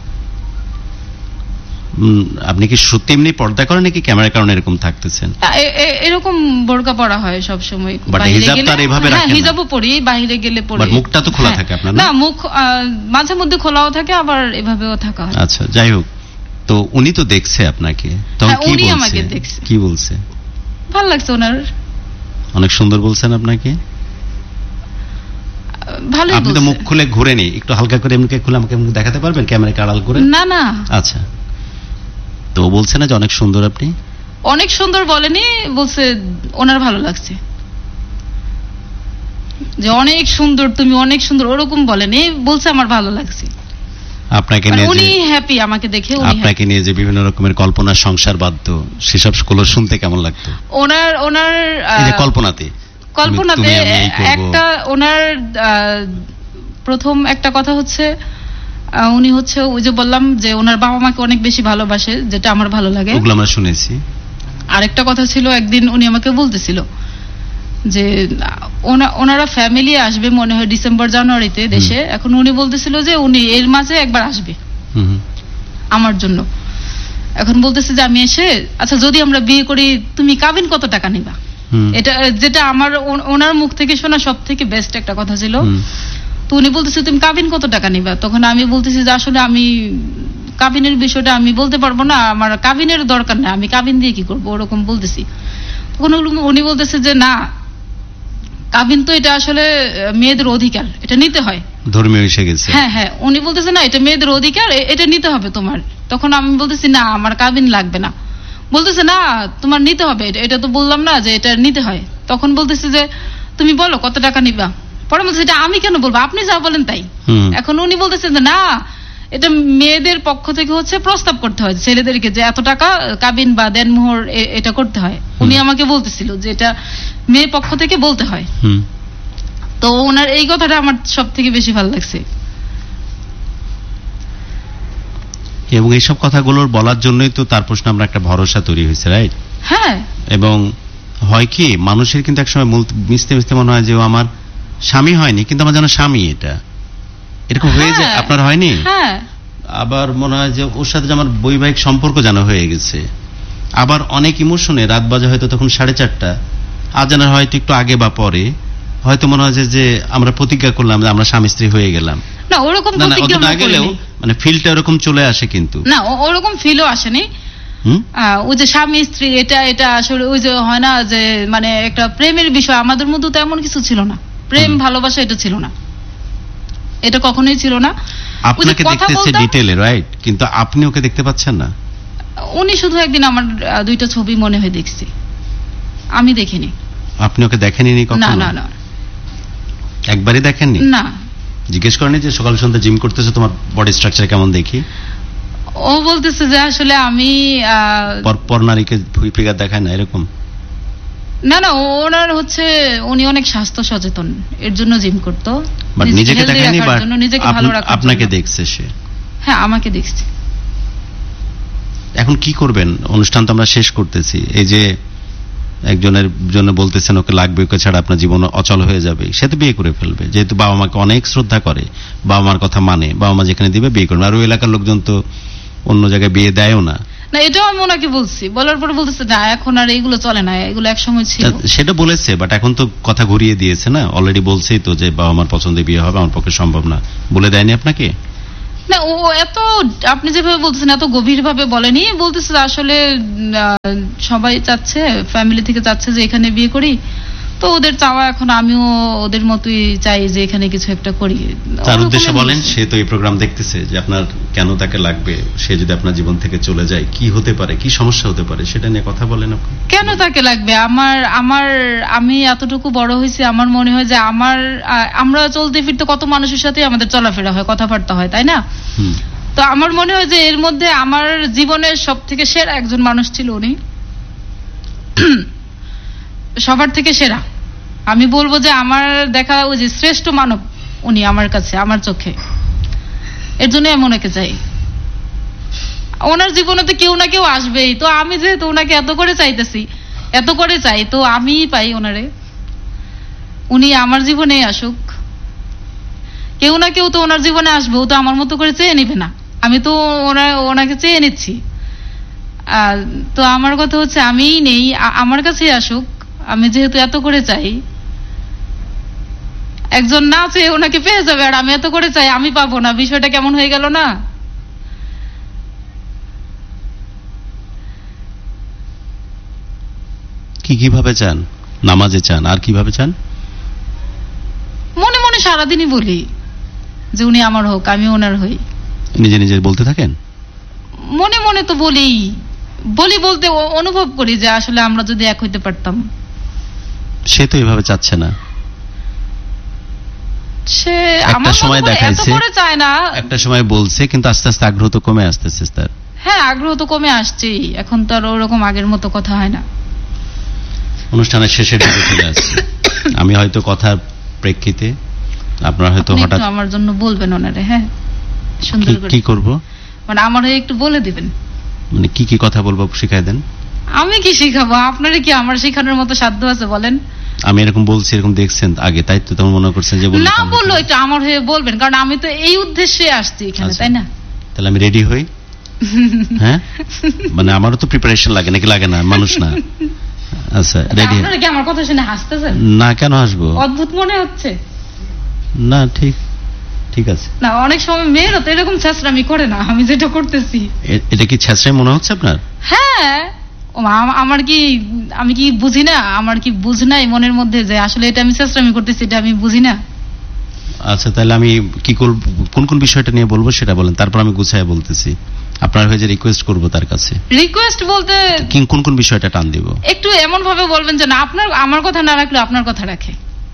উম, আপনি কি সত্যি এমনি পর্দা করেন নাকি ক্যামেরার কারণে এরকম থাকতেছেন? এ- এ- এরকম বোরকা পরা হয় সব সময়। But হিজাব তো আর এভাবে রাখেন না। হিজাবও পরি, বাইরে গেলে পরি। But মুখটা তো খোলা হ্যাঁ। থাকে আপনার, না? না মুখ আহ, মাঝে মধ্যে খোলাও থাকে, আবার এভাবেও থাকা হয়। আচ্ছা, যাই হোক, তো উনি তো দেখছে আপনাকে, তখন হ্যাঁ, কি উনি বলছে? আমাকে দেখছে। কি বলছে? ভালো লাগছে ওনার, অনেক সুন্দর বলছেন আপনাকে? ভালোই আপনি তো বলছে। মুখ খুলে ঘুরে নি, একটু হালকা করে এমনি খুলে আমাকে এমনি দেখাতে পারবেন ক্যামেরাকে আড়াল করে? না না আচ্ছা, তো ও বলছে না যে অনেক সুন্দর আপনি? অনেক সুন্দর বলেনি, বলছে ওনার ভালো লাগছে, যে অনেক সুন্দর তুমি, অনেক সুন্দর ওরকম বলেনি, বলছে আমার ভালো লাগছে। আপনাকে মানে নিয়ে উনি যে হ্যাপি আমাকে দেখে, উনি আপনাকে নিয়ে যে বিভিন্ন রকমের কল্পনা সংসার বাদ্য, সেসব গুলো শুনতে কেমন লাগতো? happy। ওনার ওনার এই যে আহ, কল্পনাতে কল্পনাতে তুমি আমি এই করবো। একটা ওনার আহ, প্রথম একটা কথা হচ্ছে আহ, উনি হচ্ছে ওই যে বললাম যে ওনার বাবা মাকে অনেক বেশি ভালোবাসে, যেটা আমার ভালো লাগে। ওগুলো আমরা শুনেছি। আরেকটা কথা ছিল, একদিন উনি আমাকে বলতেছিল যে আহ, ওনা- ওনারা ফ্যামিলি আসবে মনে হয় ডিসেম্বর জানুয়ারিতে দেশে। এখন উনি বলতেছিল যে উনি এর মাঝে একবার আসবে হুম হুম। আমার জন্য। এখন বলতেছে যে আমি এসে, আচ্ছা যদি আমরা বিয়ে করি তুমি কাবিন কত টাকা নিবা? হুম। এটা যেটা আমার ও- ওনার মুখ থেকে শোনা সব থেকে বেস্ট একটা কথা ছিল। হুম। তো উনি বলতেছে তুমি কাবিন কত টাকা নিবা? তখন আমি বলতেছি যে আসলে আমি কাবিনের বিষয়টা আমি বলতে পারবো না, আমার কাবিনের দরকার না, আমি কাবিন দিয়ে কি করবো, ওরকম বলতেছি। তখন উনি- উনি বলতেছে যে না, কাবিন তো এটা আসলে আহ, মেয়েদের অধিকার, এটা নিতে হয়। ধর্মীয় এসে গেছে। হ্যাঁ হ্যাঁ উনি বলতেছে না এটা মেয়েদের অধিকার, এ- এটা নিতে হবে তোমার। তখন আমি বলতেছি না আমার কাবিন লাগবে না। বলতেছে না তোমার নিতে হবে, এটা- এটা তো বললাম না যে এটা নিতে হয়। তখন বলতেছে যে তুমি বলো কত টাকা নিবা? পরে বলছে এটা আমি কেন বলবো, আপনি যা বলেন তাই। হুম। এখন উনি বলতেছে যে না, এটা মেয়েদের পক্ষ থেকে হচ্ছে প্রস্তাব করতে হয় ছেলেদেরকে যে এত টাকা কাবিন বা দেনমোহর এ- এটা করতে হয়। উনি আমাকে বলতেছিল যে এটা মেয়ে পক্ষ থেকে বলতে হয়। হুম। তো ওনার এই কথাটা আমার সব থেকে বেশি ভালো লাগছে। এবং এইসব কথাগুলোর বলার জন্যই তো তার প্রশ্ন আমরা একটা ভরসা তৈরি হয়েছে, রাইট? হ্যাঁ এবং হয় কি, মানুষের কিন্তু একসময় মূল- মিশতে মিশতে মনে হয় যে ও আমার স্বামী হয়নি, কিন্তু আমার যেন স্বামী, এটা এরকম হয়ে যায়। হ্যাঁ, আপনার হয়নি? হ্যাঁ আবার মনে হয় যে ওর সাথে যে আমার বৈবাহিক সম্পর্ক যেন হয়ে গেছে। আবার অনেক ইমোশনে রাত বাজে হয়তো তখন সাড়ে চারটা, আজানের হয়তো একটু আগে বা পরে, হয়তো মনে হয় যে- যে আমরা প্রতিজ্ঞা করলাম যে আমরা স্বামী স্ত্রী হয়ে গেলাম। না ওরকম না না, অত প্রতিজ্ঞা না আমরা গেলেও করিনি। মানে ফিলটা এরকম চলে আসে কিন্তু। না ও- ওরকম ফিলও আসেনি। হুম। আহ, ওই যে স্বামী স্ত্রী এটা এটা আসলে ওই যে হয় না যে মানে একটা প্রেমের বিষয়, আমাদের মধ্যে তো এমন কিছু ছিল না। প্রেম হুম। ভালোবাসা এটা ছিল না, এটা কখনোই ছিল না। ওই যে আপনাকে কথা দেখতেছে বলতাম, ডিটেলে, রাইট, কিন্তু আপনি ওকে দেখতে পাচ্ছেন না। উনি শুধু একদিন আমার আহ, দুইটা ছবি মনে হয় দেখছি, আমি দেখিনি। আপনি ওকে দেখেনি না কখনো? না না একবারই দেখেননি? না জিজ্ঞেস করেনি যে সকাল সন্ধ্যা জিম করতেছো, তোমার বডি স্ট্রাকচার কেমন দেখি? ও বলতেছে যে আসলে আমি পর নারীকে ফিগার দেখায় না এরকম? না না, ওনার হচ্ছে উনি অনেক স্বাস্থ্য সচেতন, এর জন্য জিম করতো। বাট নিজেকে দেখায়নি, বাট নিজেকে ভালো রাখার আপনাকে দেখছে সে। হ্যাঁ, আমাকে দেখছে। এখন কি করবেন? অনুষ্ঠান তো আমরা শেষ করতেছি। এই যে একজনের জন্য বলতেছেন ওকে লাগবে, ওকে ছাড়া আপনার জীবন অচল হয়ে যাবে, সে তো বিয়ে করে ফেলবে, যেহেতু বাবা মাকে অনেক শ্রদ্ধা করে, বাবা মার কথা মানে, বাবা মা যেখানে দিবে বিয়ে করবে। আর ওই এলাকার লোকজন তো অন্য জায়গায় বিয়ে দেয়ও না। না, এটাও আমি ওনাকে বলছি, বলার পর বলতেছে না এখন আর এইগুলো চলে না, এগুলো এক সময় ছিল। সেটা বলেছে, বাট এখন তো কথা ঘুরিয়ে দিয়েছে না, অলরেডি বলছেই তো যে বাবা মার পছন্দে বিয়ে হবে, আমার পক্ষে সম্ভব না। বলে দেয়নি আপনাকে? না, ও এত আপনি যেভাবে বলতেছেন এত গভীর ভাবে বলেনি, বলতেছে আসলে সবাই চাচ্ছে, ফ্যামিলি থেকে চাচ্ছে যে এখানে বিয়ে করি, তো ওদের চাওয়া এখন আমিও ওদের মতোই চাই যে এখানে কিছু একটা করি। তার উদ্দেশ্যে বলেন, সে তো এই প্রোগ্রাম দেখতেছে, যে আপনার কেন তাকে লাগবে, সে যদি আপনার জীবন থেকে চলে যায় কি হতে পারে, কি সমস্যা হতে পারে, সেটা নিয়ে কথা বলেন আপনি। কেন তাকে লাগবে? আমার আমার আমি এতটুকু বড় হয়েছি, আমার মনে হয় যে আমার আমরা চলতে ফিরতে কত মানুষের সাথে আমাদের চলাফেরা হয়, কথাবার্তা হয়, তাই না? তো আমার মনে হয় যে এর মধ্যে আমার জীবনের সব থেকে সেরা একজন মানুষ ছিল উনি, সবার থেকে সেরা। আমি বলবো যে আমার দেখা ওই যে শ্রেষ্ঠ মানব উনি আমার কাছে, আমার চোখে। এর জন্য আমি ওনাকে চাই। ওনার জীবনে তো কেউ না কেউ আসবেই, তো আমি যেহেতু ওনাকে এত করে চাইতেছি, এত করে চাই, তো আমি পাই ওনারে, উনি আমার জীবনে আসুক। কেউ না কেউ তো ওনার জীবনে আসবে, ও তো আমার মতো করে চেয়ে নিবে না, আমি তো ওনাকে চেয়ে নিচ্ছি। তো আমার কথা হচ্ছে আমিই নেই, আমার কাছেই আসুক। আমি যেহেতু এত করে চাই, একজন না চেয়ে ওনাকে পেয়ে যাবে, আর আমি এত করে চাই আমি পাবো না, বিষয়টা কেমন হয়ে গেল না? কি কিভাবে চান? নামাজে চান, আর কিভাবে চান? মনে মনে সারাদিনই বলি যে উনি আমার হোক, আমি ওনার হই। নিজে নিজে বলতে থাকেন? মনে মনে তো বলি বলি বলতে অনুভব করি যে আসলে আমরা যদি এক হইতে পারতাম। সে তো এভাবে চাচ্ছে না, সে একটা সময় দেখাইছে, চায় না, একটা সময় বলছে, কিন্তু আস্তে আস্তে আগ্রহ তো কমে আসতেছে তার। হ্যাঁ, আগ্রহ তো কমে আসছেই, এখন তো আর ওরকম আগের মতো কথা হয় না। অনুষ্ঠানের শেষের দিকে চলে আসছে, আমি হয়তো কথার প্রেক্ষিতে আপনার হয়তো হঠাৎ আমার জন্য বলবেন ওনারে, হ্যাঁ সুন্দর করে। কি করব? মানে আমার একটু বলে দিবেন, মানে কি কি কথা বলবো শিখাই দেন। আমি কি শিখাবো? আপনারে কি আমার শেখানোর মতো সাধ্য আছে বলেন? আমি এরকম বলছি, এরকম দেখছেন আগে, তাই তো তেমন মনে করছেন যে না বললো একটু আমার হয়ে বলবেন, কারণ আমি তো এই উদ্দেশ্যে আসছি এখানে, তাই না? তাহলে আমি রেডি হই। হ্যাঁ, মানে আমারও তো প্রিপারেশন লাগে, নাকি লাগে না? মানুষ না। আচ্ছা, রেডি। আপনারা কি আমার কথা শুনে হাসতেছেন? না, কেন হাসবো? অদ্ভুত মনে হচ্ছে না? ঠিক ঠিক আছে না, অনেক সময় মেয়েরা তো এরকম ছেঁচড়ামি করে না, আমি যেটা করতেছি। এটা কি ছেঁচড়ামি মনে হচ্ছে আপনার? হ্যাঁ, আমার কি, আমি কি বুঝি না? আমার কি বুঝ নাই মনের মধ্যে যে আসলে এটা আমি ছেঁচড়ামি করতেছি, এটা আমি বুঝি না? আচ্ছা, তাহলে আমি কি করব, কোন কোন বিষয়টা নিয়ে বলবো সেটা বলেন, তারপর আমি গুছায় বলতেছি। আপনার হয়ে যে রিকোয়েস্ট করব তার কাছে। রিকোয়েস্ট বলতে কোন কোন বিষয়টা টান দিব? একটু এমন ভাবে বলবেন যে না, আপনার আমার কথা না রাখলে আপনার কথা রাখে।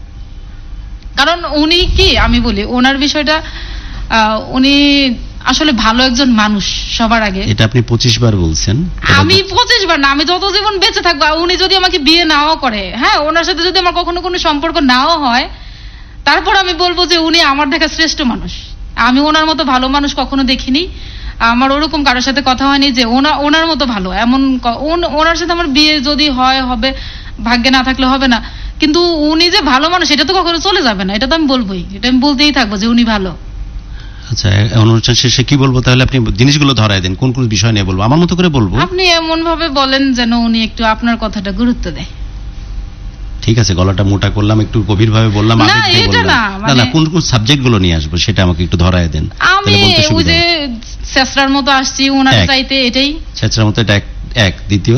কারণ উনি কি, আমি বলি ওনার বিষয়টা, উনি আসলে ভালো একজন মানুষ সবার আগে। এটা আপনি পঁচিশ বার বলছেন। আমি পঁচিশ বার না, আমি যত জীবন বেঁচে থাকবো, উনি যদি আমাকে বিয়ে নাও করে, হ্যাঁ, ওনার সাথে যদি আমার কখনো কোনো সম্পর্ক নাও হয়, তারপর আমি বলবো যে উনি আমার দেখা শ্রেষ্ঠ মানুষ। আমি ওনার মতো ভালো মানুষ কখনো দেখিনি, আমার ওরকম কারোর সাথে কথা হয়নি যে ওনার ওনার মতো ভালো। এমন ওনার সাথে আমার বিয়ে যদি হয় হবে, ভাগ্যে না থাকলে হবে না, কিন্তু উনি যে ভালো মানুষ এটা তো কখনো চলে যাবে না, এটা তো আমি বলবোই, এটা আমি বলতেই থাকবো যে উনি ভালো। আচ্ছা, অনুষ্ঠান শেষে কি বলবো তাহলে? আপনি জিনিসগুলো ধরায় দেন, কোন কোন বিষয় নিয়ে বলবো, আমার মতো করে বলবো। আপনি এমন ভাবে বলেন যেন উনি একটু আপনার কথাটা গুরুত্ব দেয়। ঠিক আছে, গলাটা মোটা করলাম, একটু গভীর ভাবে বললাম, না এটা না, মানে না, কোন কোন সাবজেক্ট গুলো নিয়ে আসবো সেটা আমাকে একটু ধরায় দেন। আমি ওই যে ছেঁচড়ার মতো আসছি ওনার চাইতে, এটাই ছেঁচড়ার মতো। এটা এক। দ্বিতীয়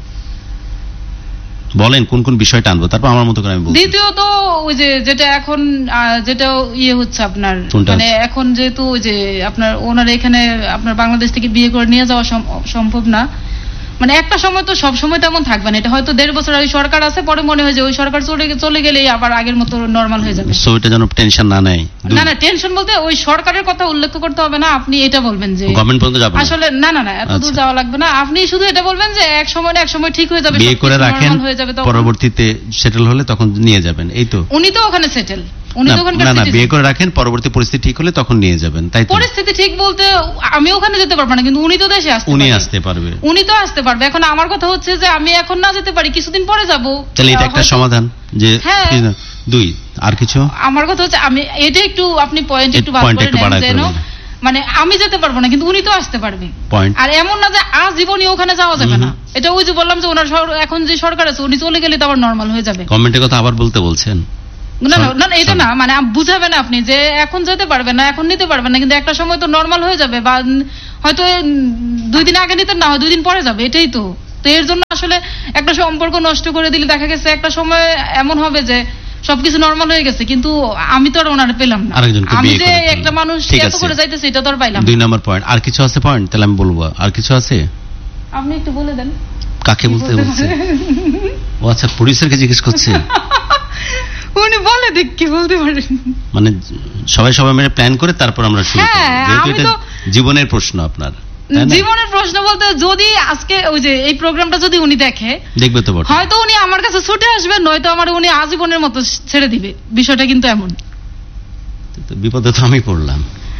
বলেন কোন কোন বিষয়টা আনবো, তারপর আমার মতো করে আমি বলবো। দ্বিতীয় তো ওই যে যেটা এখন যেটা ইয়ে হচ্ছে আপনার, মানে এখন যেহেতু ওই যে আপনার ওনার এখানে আপনার বাংলাদেশ থেকে বিয়ে করে নিয়ে যাওয়া সম্ভব না, মানে একটা সময় তো সব সময় তেমন থাকবে না, এটা হয়তো দেড় বছর ওই সরকার আছে, পরে মনে হয় যে ওই সরকার চলে চলে গেলেই আবার আগের মতো নরমাল হয়ে যাবে। সো এটা যেন টেনশন না নেয়। না না, টেনশন বলতে ওই সরকারের কথা উল্লেখ করতে হবে না, আপনি এটা বলবেন যে গভর্নমেন্ট পর্যন্ত যাবে আসলে না না না এত দূর যাওয়া লাগবে না, আপনি শুধু এটা বলবেন যে এক সময় না এক সময় ঠিক হয়ে যাবে, বিয়ে করে রাখেন, পরবর্তীতে সেটেল হলে তখন নিয়ে যাবেন, এই তো। উনি তো ওখানে সেটেল, উনি তো ওখানে না না বিয়ে করে রাখেন, পরবর্তী পরিস্থিতি ঠিক হলে তখন নিয়ে যাবেন, তাই তো? পরিস্থিতি ঠিক বলতে আমি ওখানে যেতে পারবো না, কিন্তু উনি তো দেশে আসতে উনি আসতে পারবে, উনি তো আসতে পারবে। এখন আমার কথা হচ্ছে যে আমি এখন না যেতে পারি, কিছুদিন পরে যাব, তাহলে এটা একটা সমাধান যে দুই। আর কিছু আমার কথা হচ্ছে আমি এটা একটু আপনি পয়েন্ট একটু ভালো করে নেন, যেন মানে আমি যেতে পারবো না কিন্তু উনি তো আসতে পারবে, আর এমন না যে আজীবনই ওখানে যাওয়া যাবে না। এটা ওই যে বললাম যে ওনার এখন যে সরকার আছে উনি চলে গেলে তো আবার নরমাল হয়ে যাবে। গভর্নমেন্টের কথা আবার বলতে বলছেন? না না না এটা না, মানে বুঝাবেন আপনি যে এখন যেতে পারবেন না, এখন নিতে পারবেন না, কিন্তু একটা সময় তো নরমাল হয়ে যাবে, বা হয়তো দুই দিন আগে নিতে না হয় দুই দিন পরে যাবে, এটাই তো। তো এর জন্য আসলে একটা সম্পর্ক নষ্ট করে দিলে দেখা গেছে একটা সময় এমন হবে যে সবকিছু নরমাল হয়ে গেছে, কিন্তু আমি তো আর ওনারে পেলাম না, আমি যে একটা মানুষ এত করে যাইতেছে এটা তো আর পাইলাম। দুই নম্বর পয়েন্ট। আর কিছু আছে পয়েন্ট? তাহলে আমি বলবো আর কিছু আছে, আপনি একটু বলে দেন। কাকে বলতে বলছে? ও আচ্ছা, প্রোডিউসারকে জিজ্ঞেস করছে। উনি বলে দেখ কি বলতে পারেন, মানে সবাই সবাই মিলে প্ল্যান করে তারপর আমরা শুরু করি, যেহেতু এটা জীবনের প্রশ্ন আপনার। জীবনের প্রশ্ন বলতে যদি আজকে ওই যে এই প্রোগ্রামটা যদি উনি দেখে, দেখবে তো হয়তো উনি আমার কাছে ছুটে আসবে, নয়তো আমার উনি আজীবনের মতো ছেড়ে দিবে, বিষয়টা কিন্তু এমন। বিপদে তো আমি পড়লাম।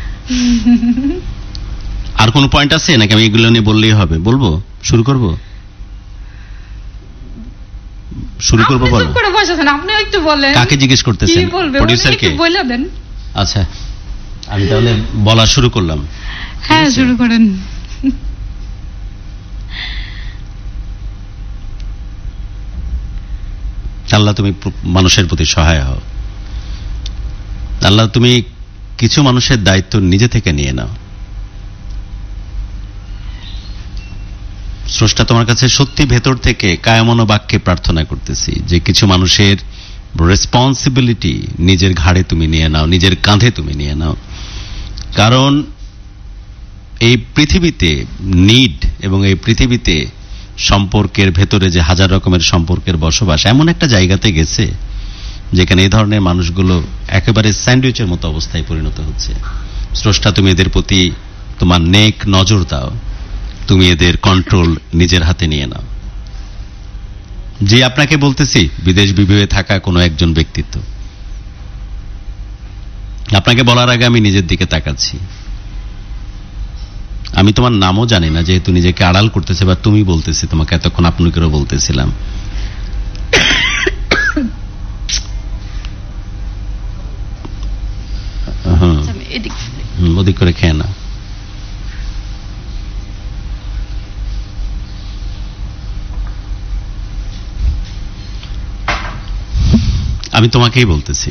আর কোন পয়েন্ট আছে নাকি আমি এগুলো নিয়ে বললেই হবে? বলবো, শুরু করব শুরু করবো বলো। করে বসেছেন, আপনিও একটু বলেন। কাকে জিজ্ঞেস করতেছেন? প্রোডিউসারকে? বলে দেন। আচ্ছা আমি তাহলে বলা শুরু করলাম। হ্যাঁ শুরু করেন। আল্লাহ তুমি মানুষের প্রতি সহায় হও। আল্লাহ তুমি কিছু মানুষের দায়িত্ব নিজে থেকে নিয়ে নাও। স্রষ্টা তোমার কাছে সত্যি ভেতর থেকে কায়মন বাক্যে প্রার্থনা করতেছি যে কিছু মানুষের রেসপন্সিবিলিটি নিজের ঘাড়ে তুমি নিয়ে নাও, নিজের কাঁধে তুমি নিয়ে নাও। কারণ এই পৃথিবীতে নিড এবং এই পৃথিবীতে সম্পর্কের ভেতরে যে হাজার রকমের সম্পর্কের বসবাস এমন একটা জায়গাতে গেছে যেখানে এই ধরনের মানুষগুলো একেবারে স্যান্ডউইচের মতো অবস্থায় পরিণত হচ্ছে। স্রষ্টা তুমি এদের প্রতি তোমার নেক নজর দাও, তুমি এদের কন্ট্রোল নিজের হাতে নিয়ে নাও। যে আপনাকে বলতেছি বিদেশ বিভুঁয়ে থাকা কোনো একজন ব্যক্তিত্ব, আপনাকে বলার আগে আমি নিজের দিকে তাকাচ্ছি। আমি তোমার নামও জানি না, যেহেতু নিজেকে আড়াল করতেছে বা তুমি বলতেছি, তোমাকে এতক্ষণ আপনি করে বলতেছিলাম। হ্যাঁ ওদিক করে খেয়ে না। আমি তোমাকেই বলতেছি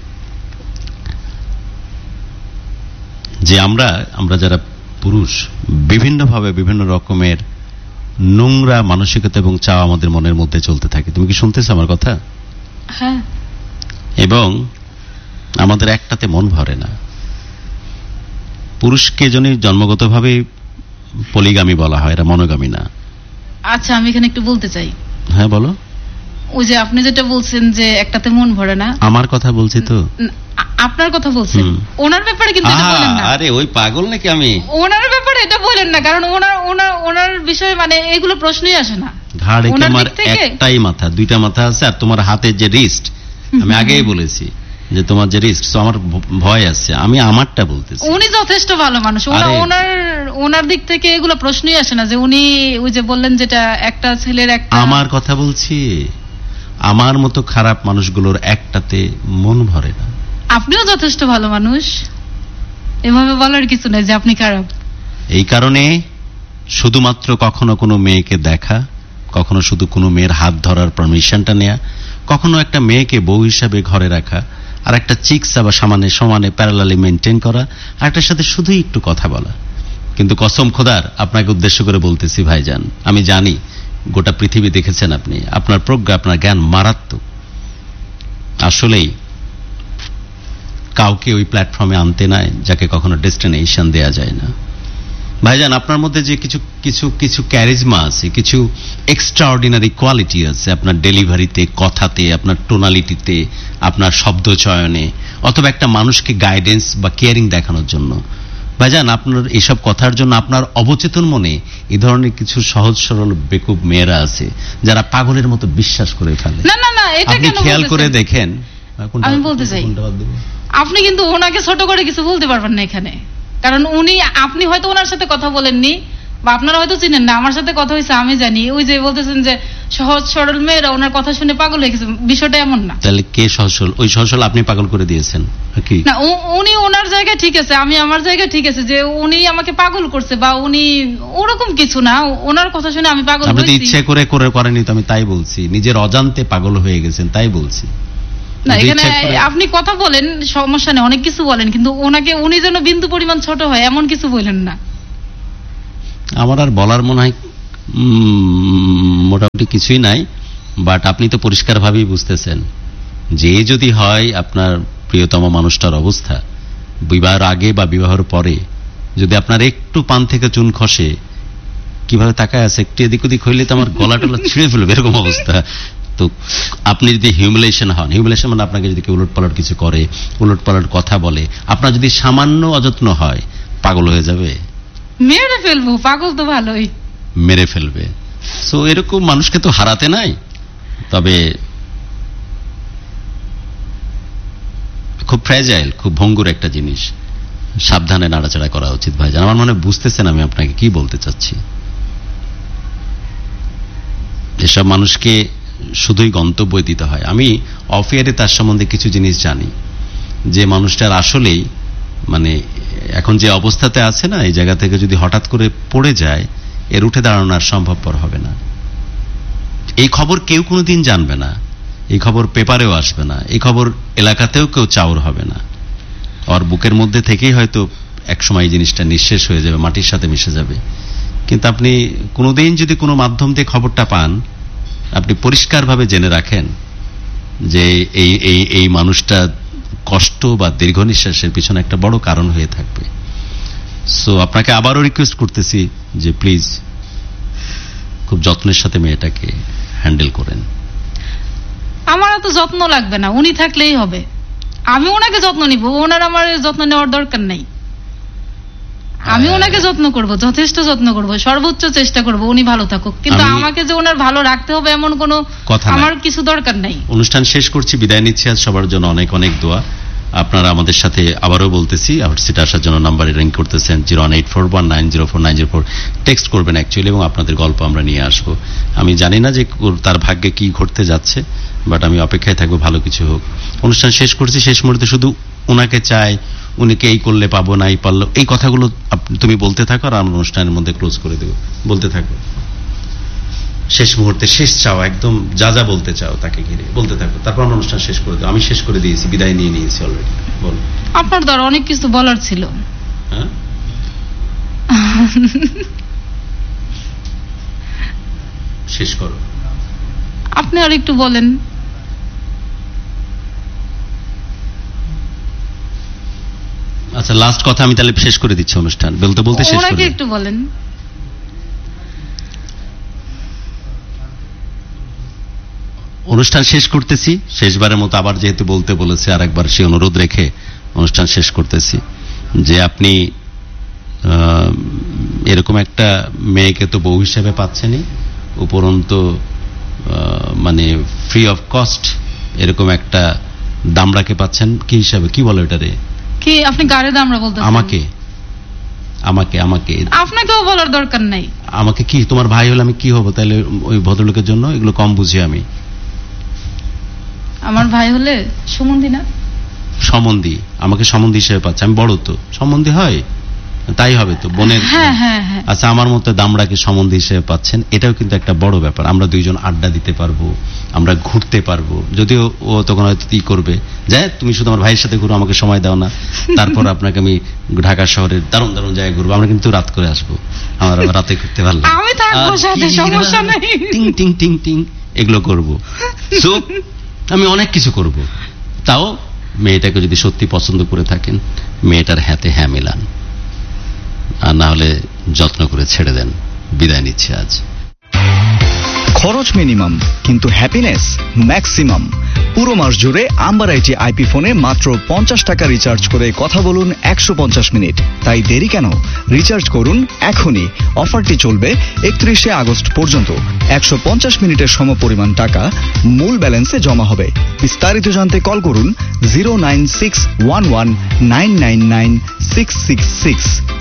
যে আমরা আমরা যারা পুরুষ বিভিন্নভাবে বিভিন্ন রকমের নোংরা মানসিকতা এবং চাওয়া আমাদের মনের মধ্যে চলতে থাকে। তুমি কি শুনতেছো আমার কথা? হ্যাঁ। এবং আমাদের একটাতে মন ভরে না। পুরুষকে জন্য জন্মগতভাবে পলিগামী বলা হয়, এরা মনোগামী না। আচ্ছা আমি এখানে একটু বলতে চাই। হ্যাঁ বলো। ওই যে আপনি যেটা বলছেন যে একটাতে মন ভরে না, আমার কথা বলছি তো। আপনার কথা বলছেন, ওনার ব্যাপারে কিন্তু এটা বলেন না। আরে ওই পাগল নাকি আমি? ওনার ব্যাপারে এটা বলেন না, কারণ ওনার ওনার ওনার বিষয়ে মানে এগুলো প্রশ্নই আসে না। ঘাড়ে তোমার একটাই মাথা, দুইটা মাথা আছে, আর তোমার হাতের যে রিস্ট, আমি আগেই বলেছি যে তোমার যে রিস্ট, তো আমার ভয় আছে। আমি আমারটা বলতেছি। উনি যথেষ্ট ভালো মানুষ, ওনার ওনার দিক থেকে এগুলো প্রশ্নই আসে না যে উনি ওই যে বললেন যেটা একটা ছেলের একটা। আমার কথা বলছি, আমার মতো খারাপ মানুষগুলোর একটাতে মন ভরে না। আপনিও যথেষ্ট ভালো মানুষ, এভাবে বলার কিছু নাই যে আপনি খারাপ। এই কারণে শুধুমাত্র কখনো কোনো মেয়েকে দেখা, কখনো শুধু কোনো মেয়ের হাত ধরার পারমিশনটা নেয়া, কখনো একটা মেয়েকে বউ হিসাবে ঘরে রাখা, আর একটা চিকিৎসা বা সমানে সমানে প্যারালালি মেনটেন করা, আর একটার সাথে শুধুই একটু কথা বলা। কিন্তু কসম খোদার আপনাকে উদ্দেশ্য করে বলতেছি ভাইজান, আমি জানি গোটা পৃথিবী দেখেছেন আপনি, আপনার প্রজ্ঞা আপনার জ্ঞান মারাত্মক। আসলেই কাউকে ওই প্ল্যাটফর্মে আনতে নাই যাকে কখনো ডেস্টিনেশন দেয়া যায় না। ভাইজান, আপনার মধ্যে যে কিছু কিছু কিছু ক্যারিজমা আছে, কিছু এক্সট্রাঅর্ডিনারি কোয়ালিটি আছে আপনার ডেলিভারিতে, কথাতে, আপনার টোনালিটিতে, আপনার শব্দ চয়নে, অথবা একটা মানুষকে গাইডেন্স বা কেয়ারিং দেখানোর জন্য। ভাইজান, আপনার এইসব কথার জন্য আপনার অবচেতন মনে এই ধরনের কিছু সহজ সরল বেকুব মেয়েরা আছে যারা পাগলের মতো বিশ্বাস করে ফেলে। না না না, এটা আপনি কেন খেয়াল করে বলতেছেন? দেখেন। আমি বলতে চাই, আপনি কিন্তু ওনাকে ছোট করে কিছু বলতে পারবেন না এখানে, কারণ উনি, আপনি হয়তো ওনার সাথে কথা বলেননি বা আপনারা হয়তো চিনেন না, আমার সাথে কথা হয়েছে আমি জানি। ওই যে বলতেছেন যে সহজ সরল মেয়েরা ওনার কথা শুনে পাগল হয়ে গেছে, বিষয়টা এমন না। তাহলে কে সহজ সরল? ওই সহজ সরল আপনি পাগল করে দিয়েছেন কি না? উনি ওনার জায়গায় ঠিক আছে, আমি আমার জায়গায় ঠিক আছে, যে উনি আমাকে পাগল করছে বা উনি ওরকম কিছু না, ওনার কথা শুনে আমি পাগল হয়েছি। আপনি তো ইচ্ছে করে করে করেনি, তো আমি তাই বলছি, নিজের অজান্তে পাগল হয়ে গেছেন তাই বলছি। না, এখানে আপনি কথা বলেন, সমস্যা নেই, অনেক কিছু বলেন, কিন্তু ওনাকে, উনি যেন বিন্দু পরিমাণ ছোট হয় এমন কিছু বলেন না। আমার আর বলার মনে হয় মোটামুটি কিছুই নাই, বাট আপনি তো পরিষ্কারভাবেই বুঝতেছেন যে যদি হয় আপনার প্রিয়তম মানুষটার অবস্থা বিবাহের আগে বা বিবাহের পরে, যদি আপনার একটু পান থেকে চুন খসে, কিভাবে তাকায় আছে, একটু এদিক ওদিক হইলে তো আমার গলা টলা ছিঁড়ে ফেলবে, এরকম অবস্থা। তো আপনি যদি হিউমিলেশন হন, হিউমিলেশন মানে আপনাকে যদি কেউ উলট পালট কিছু করে, উলট পালট কথা বলে, আপনার যদি সামান্য অযত্ন হয়, পাগল হয়ে যাবে, মেরে ফেলবো। পাগল তো ভালোই, মেরে ফেলবে। সো এরকম মানুষকে তো হারাতে নাই। তবে খুব ফ্র্যাজাইল, খুব ভঙ্গুর একটা জিনিস, সাবধানে নাড়াচাড়া করা উচিত ভাইজান। আমার মনে বুঝতেছেন আমি আপনাকে কি বলতে চাচ্ছি। এসব মানুষকে শুধুই গন্তব্য দিতে হয়। আমি অফ এয়ারে তার সম্বন্ধে কিছু জিনিস জানি, যে মানুষটার আসলেই মানে এখন যে অবস্থাতে আছে না, এই জায়গা থেকে যদি হঠাৎ করে পড়ে যায়, এর উঠে দাঁড়ানো আর সম্ভবপর হবে না। এই খবর কেউ কোনোদিন জানবে না, এই খবর পেপারেও আসবে না, এই খবর এলাকাতেও কেউ চাউর হবে না। ওর বুকের মধ্যে থেকেই হয়তো একসময় এই জিনিসটা নিঃশেষ হয়ে যাবে, মাটির সাথে মিশে যাবে। কিন্তু আপনি কোনোদিন যদি কোনো মাধ্যম দিয়ে খবরটা পান, আপনি পরিষ্কারভাবে জেনে রাখেন যে এই এই এই মানুষটা কষ্ট বা দীর্ঘ নিঃশ্বাসের পিছনে একটা বড় কারণ হয়ে থাকবে। সো আপনাকে আবারও রিকোয়েস্ট করতেছি যে প্লিজ খুব যত্নের সাথে মেয়েটাকে হ্যান্ডেল করেন। আমার তো যত্ন লাগবে না, উনি থাকলেই হবে। আমি ওনাকে যত্ন নিব, ওনার আমার যত্ন নেওয়ার দরকার নেই। আমি ওনাকে যত্ন করব, যথেষ্ট যত্ন করব, সর্বোচ্চ চেষ্টা করব উনি ভালো থাকুক, কিন্তু আমাকে যে ওনার ভালো রাখতে হবে এমন কোনো কথা আমার কিছু দরকার নাই। অনুষ্ঠান শেষ করছি, বিদায় নিচ্ছি। আজ সবার জন্য অনেক অনেক দোয়া। আপনারা আমাদের সাথে আবারও বলতেছি, আউটসিট আসার জন্য নাম্বারে রিং করতেছেন zero one eight four one nine zero four nine zero four text করবেন অ্যাকচুয়ালি, এবং আপনাদের গল্প আমরা নিয়ে আসব। আমি জানি না যে তার ভাগ্যে কি ঘটতে যাচ্ছে, বাট আমি অপেক্ষায় থাকবো ভালো কিছু হোক। অনুষ্ঠান শেষ করছি, শেষ মুহূর্তে শুধু ওনাকে চাই, উনিকে এই করলে পাবো না, এই পারলো, এই কথাগুলো তুমি বলতে থাকো আর আমরা অনুষ্ঠানের মধ্যে ক্লোজ করে দেবো। বলতে থাকো, শেষ মুহূর্তে শেষ চাও, একদম যা যা বলতে চাও তাকে ঘিরে বলতে থাকো, তারপর আমরা অনুষ্ঠান শেষ করে দেবো। আমি শেষ করে দিয়েছি, বিদায় নিয়ে নিয়েছি অলরেডি। বল। আপনার দ্বারা অনেক কিছু বলার ছিল। হ্যাঁ, শেষ করো। আপনি আর একটু বলেন। আচ্ছা, লাস্ট কথা আমি তাহলে শেষ করে দিচ্ছি অনুষ্ঠান, বলতে বলতে শেষ করে একটু বলেন। অনুষ্ঠান শেষ করতেছি, শেষবারের মতো আবার যেহেতু বলতে বলেছে আর একবার সেই অনুরোধ রেখে অনুষ্ঠান শেষ করতেছি যে আপনি এরকম একটা মেয়েকে তো বউ হিসেবে পাচ্ছেনই, উপরন্তু মানে ফ্রি অফ কস্ট এরকম একটা দামড়াকে পাচ্ছেন কি হিসাবে, কি বলে এটারে, কি আপনি গাড়ি দামড়া বলতেছেন? আমাকে আমাকে আমাকে আপনাকেও বলার দরকার নাই। আমাকে কি, তোমার ভাই হলে আমি কি হব তাহলে? ওই ভদ্রলোকের জন্য এগুলো কম বুঝি আমি। আমার ভাই হলে সম্বন্ধী না, সম্বন্ধী, আমাকে সম্বন্ধী হিসেবে পাচ্ছে, আমি বড় তো সম্বন্ধী হয়, তাই হবে তো বোনের। হ্যাঁ হ্যাঁ হ্যাঁ। আচ্ছা, আমার মতো দামড়াকে সম্বন্ধী হিসেবে পাচ্ছেন, এটাও কিন্তু একটা বড় ব্যাপার। আমরা দুইজন আড্ডা দিতে পারবো, আমরা ঘুরতে পারবো, যদিও ও তখন হয়তো কি করবে, যাই তুমি শুধু আমার ভাইয়ের সাথে ঘুরো, আমাকে সময় দাও না, তারপর আপনাকে আমি ঢাকা শহরের দারুণ দারুণ জায়গায় ঘুরবো, আমরা কিন্তু রাত করে আসবো, আমার রাতে ঘুরতে পারলাম, আমি থাকবো সাথে, সমস্যা নেই, টিং টিং টিং টিং এগুলো করবো। সো আমি অনেক কিছু করব। তাও মেয়েটাকে যদি সত্যি পছন্দ করে থাকেন, মেয়েটার হাতে হ্যাঁ মেলান। আর না হলে যত্ন করে ছেড়ে দেন। বিদায় নিচ্ছি আজ। খরচ মিনিমাম কিন্তু হ্যাপিনেস ম্যাক্সিমাম। পুরো মাস জুড়ে আম্বার আইটি আইপি ফোনে মাত্র পঞ্চাশ টাকা রিচার্জ করে কথা বলুন একশো পঞ্চাশ মিনিট। তাই দেরি কেন? রিচার্জ করুন এখনই। অফারটি চলবে একত্রিশে আগস্ট পর্যন্ত। একশো পঞ্চাশ মিনিটের সমপরিমাণ টাকা মূল ব্যালেন্সে জমা হবে। বিস্তারিত জানতে কল করুন zero nine six one one nine nine nine six six six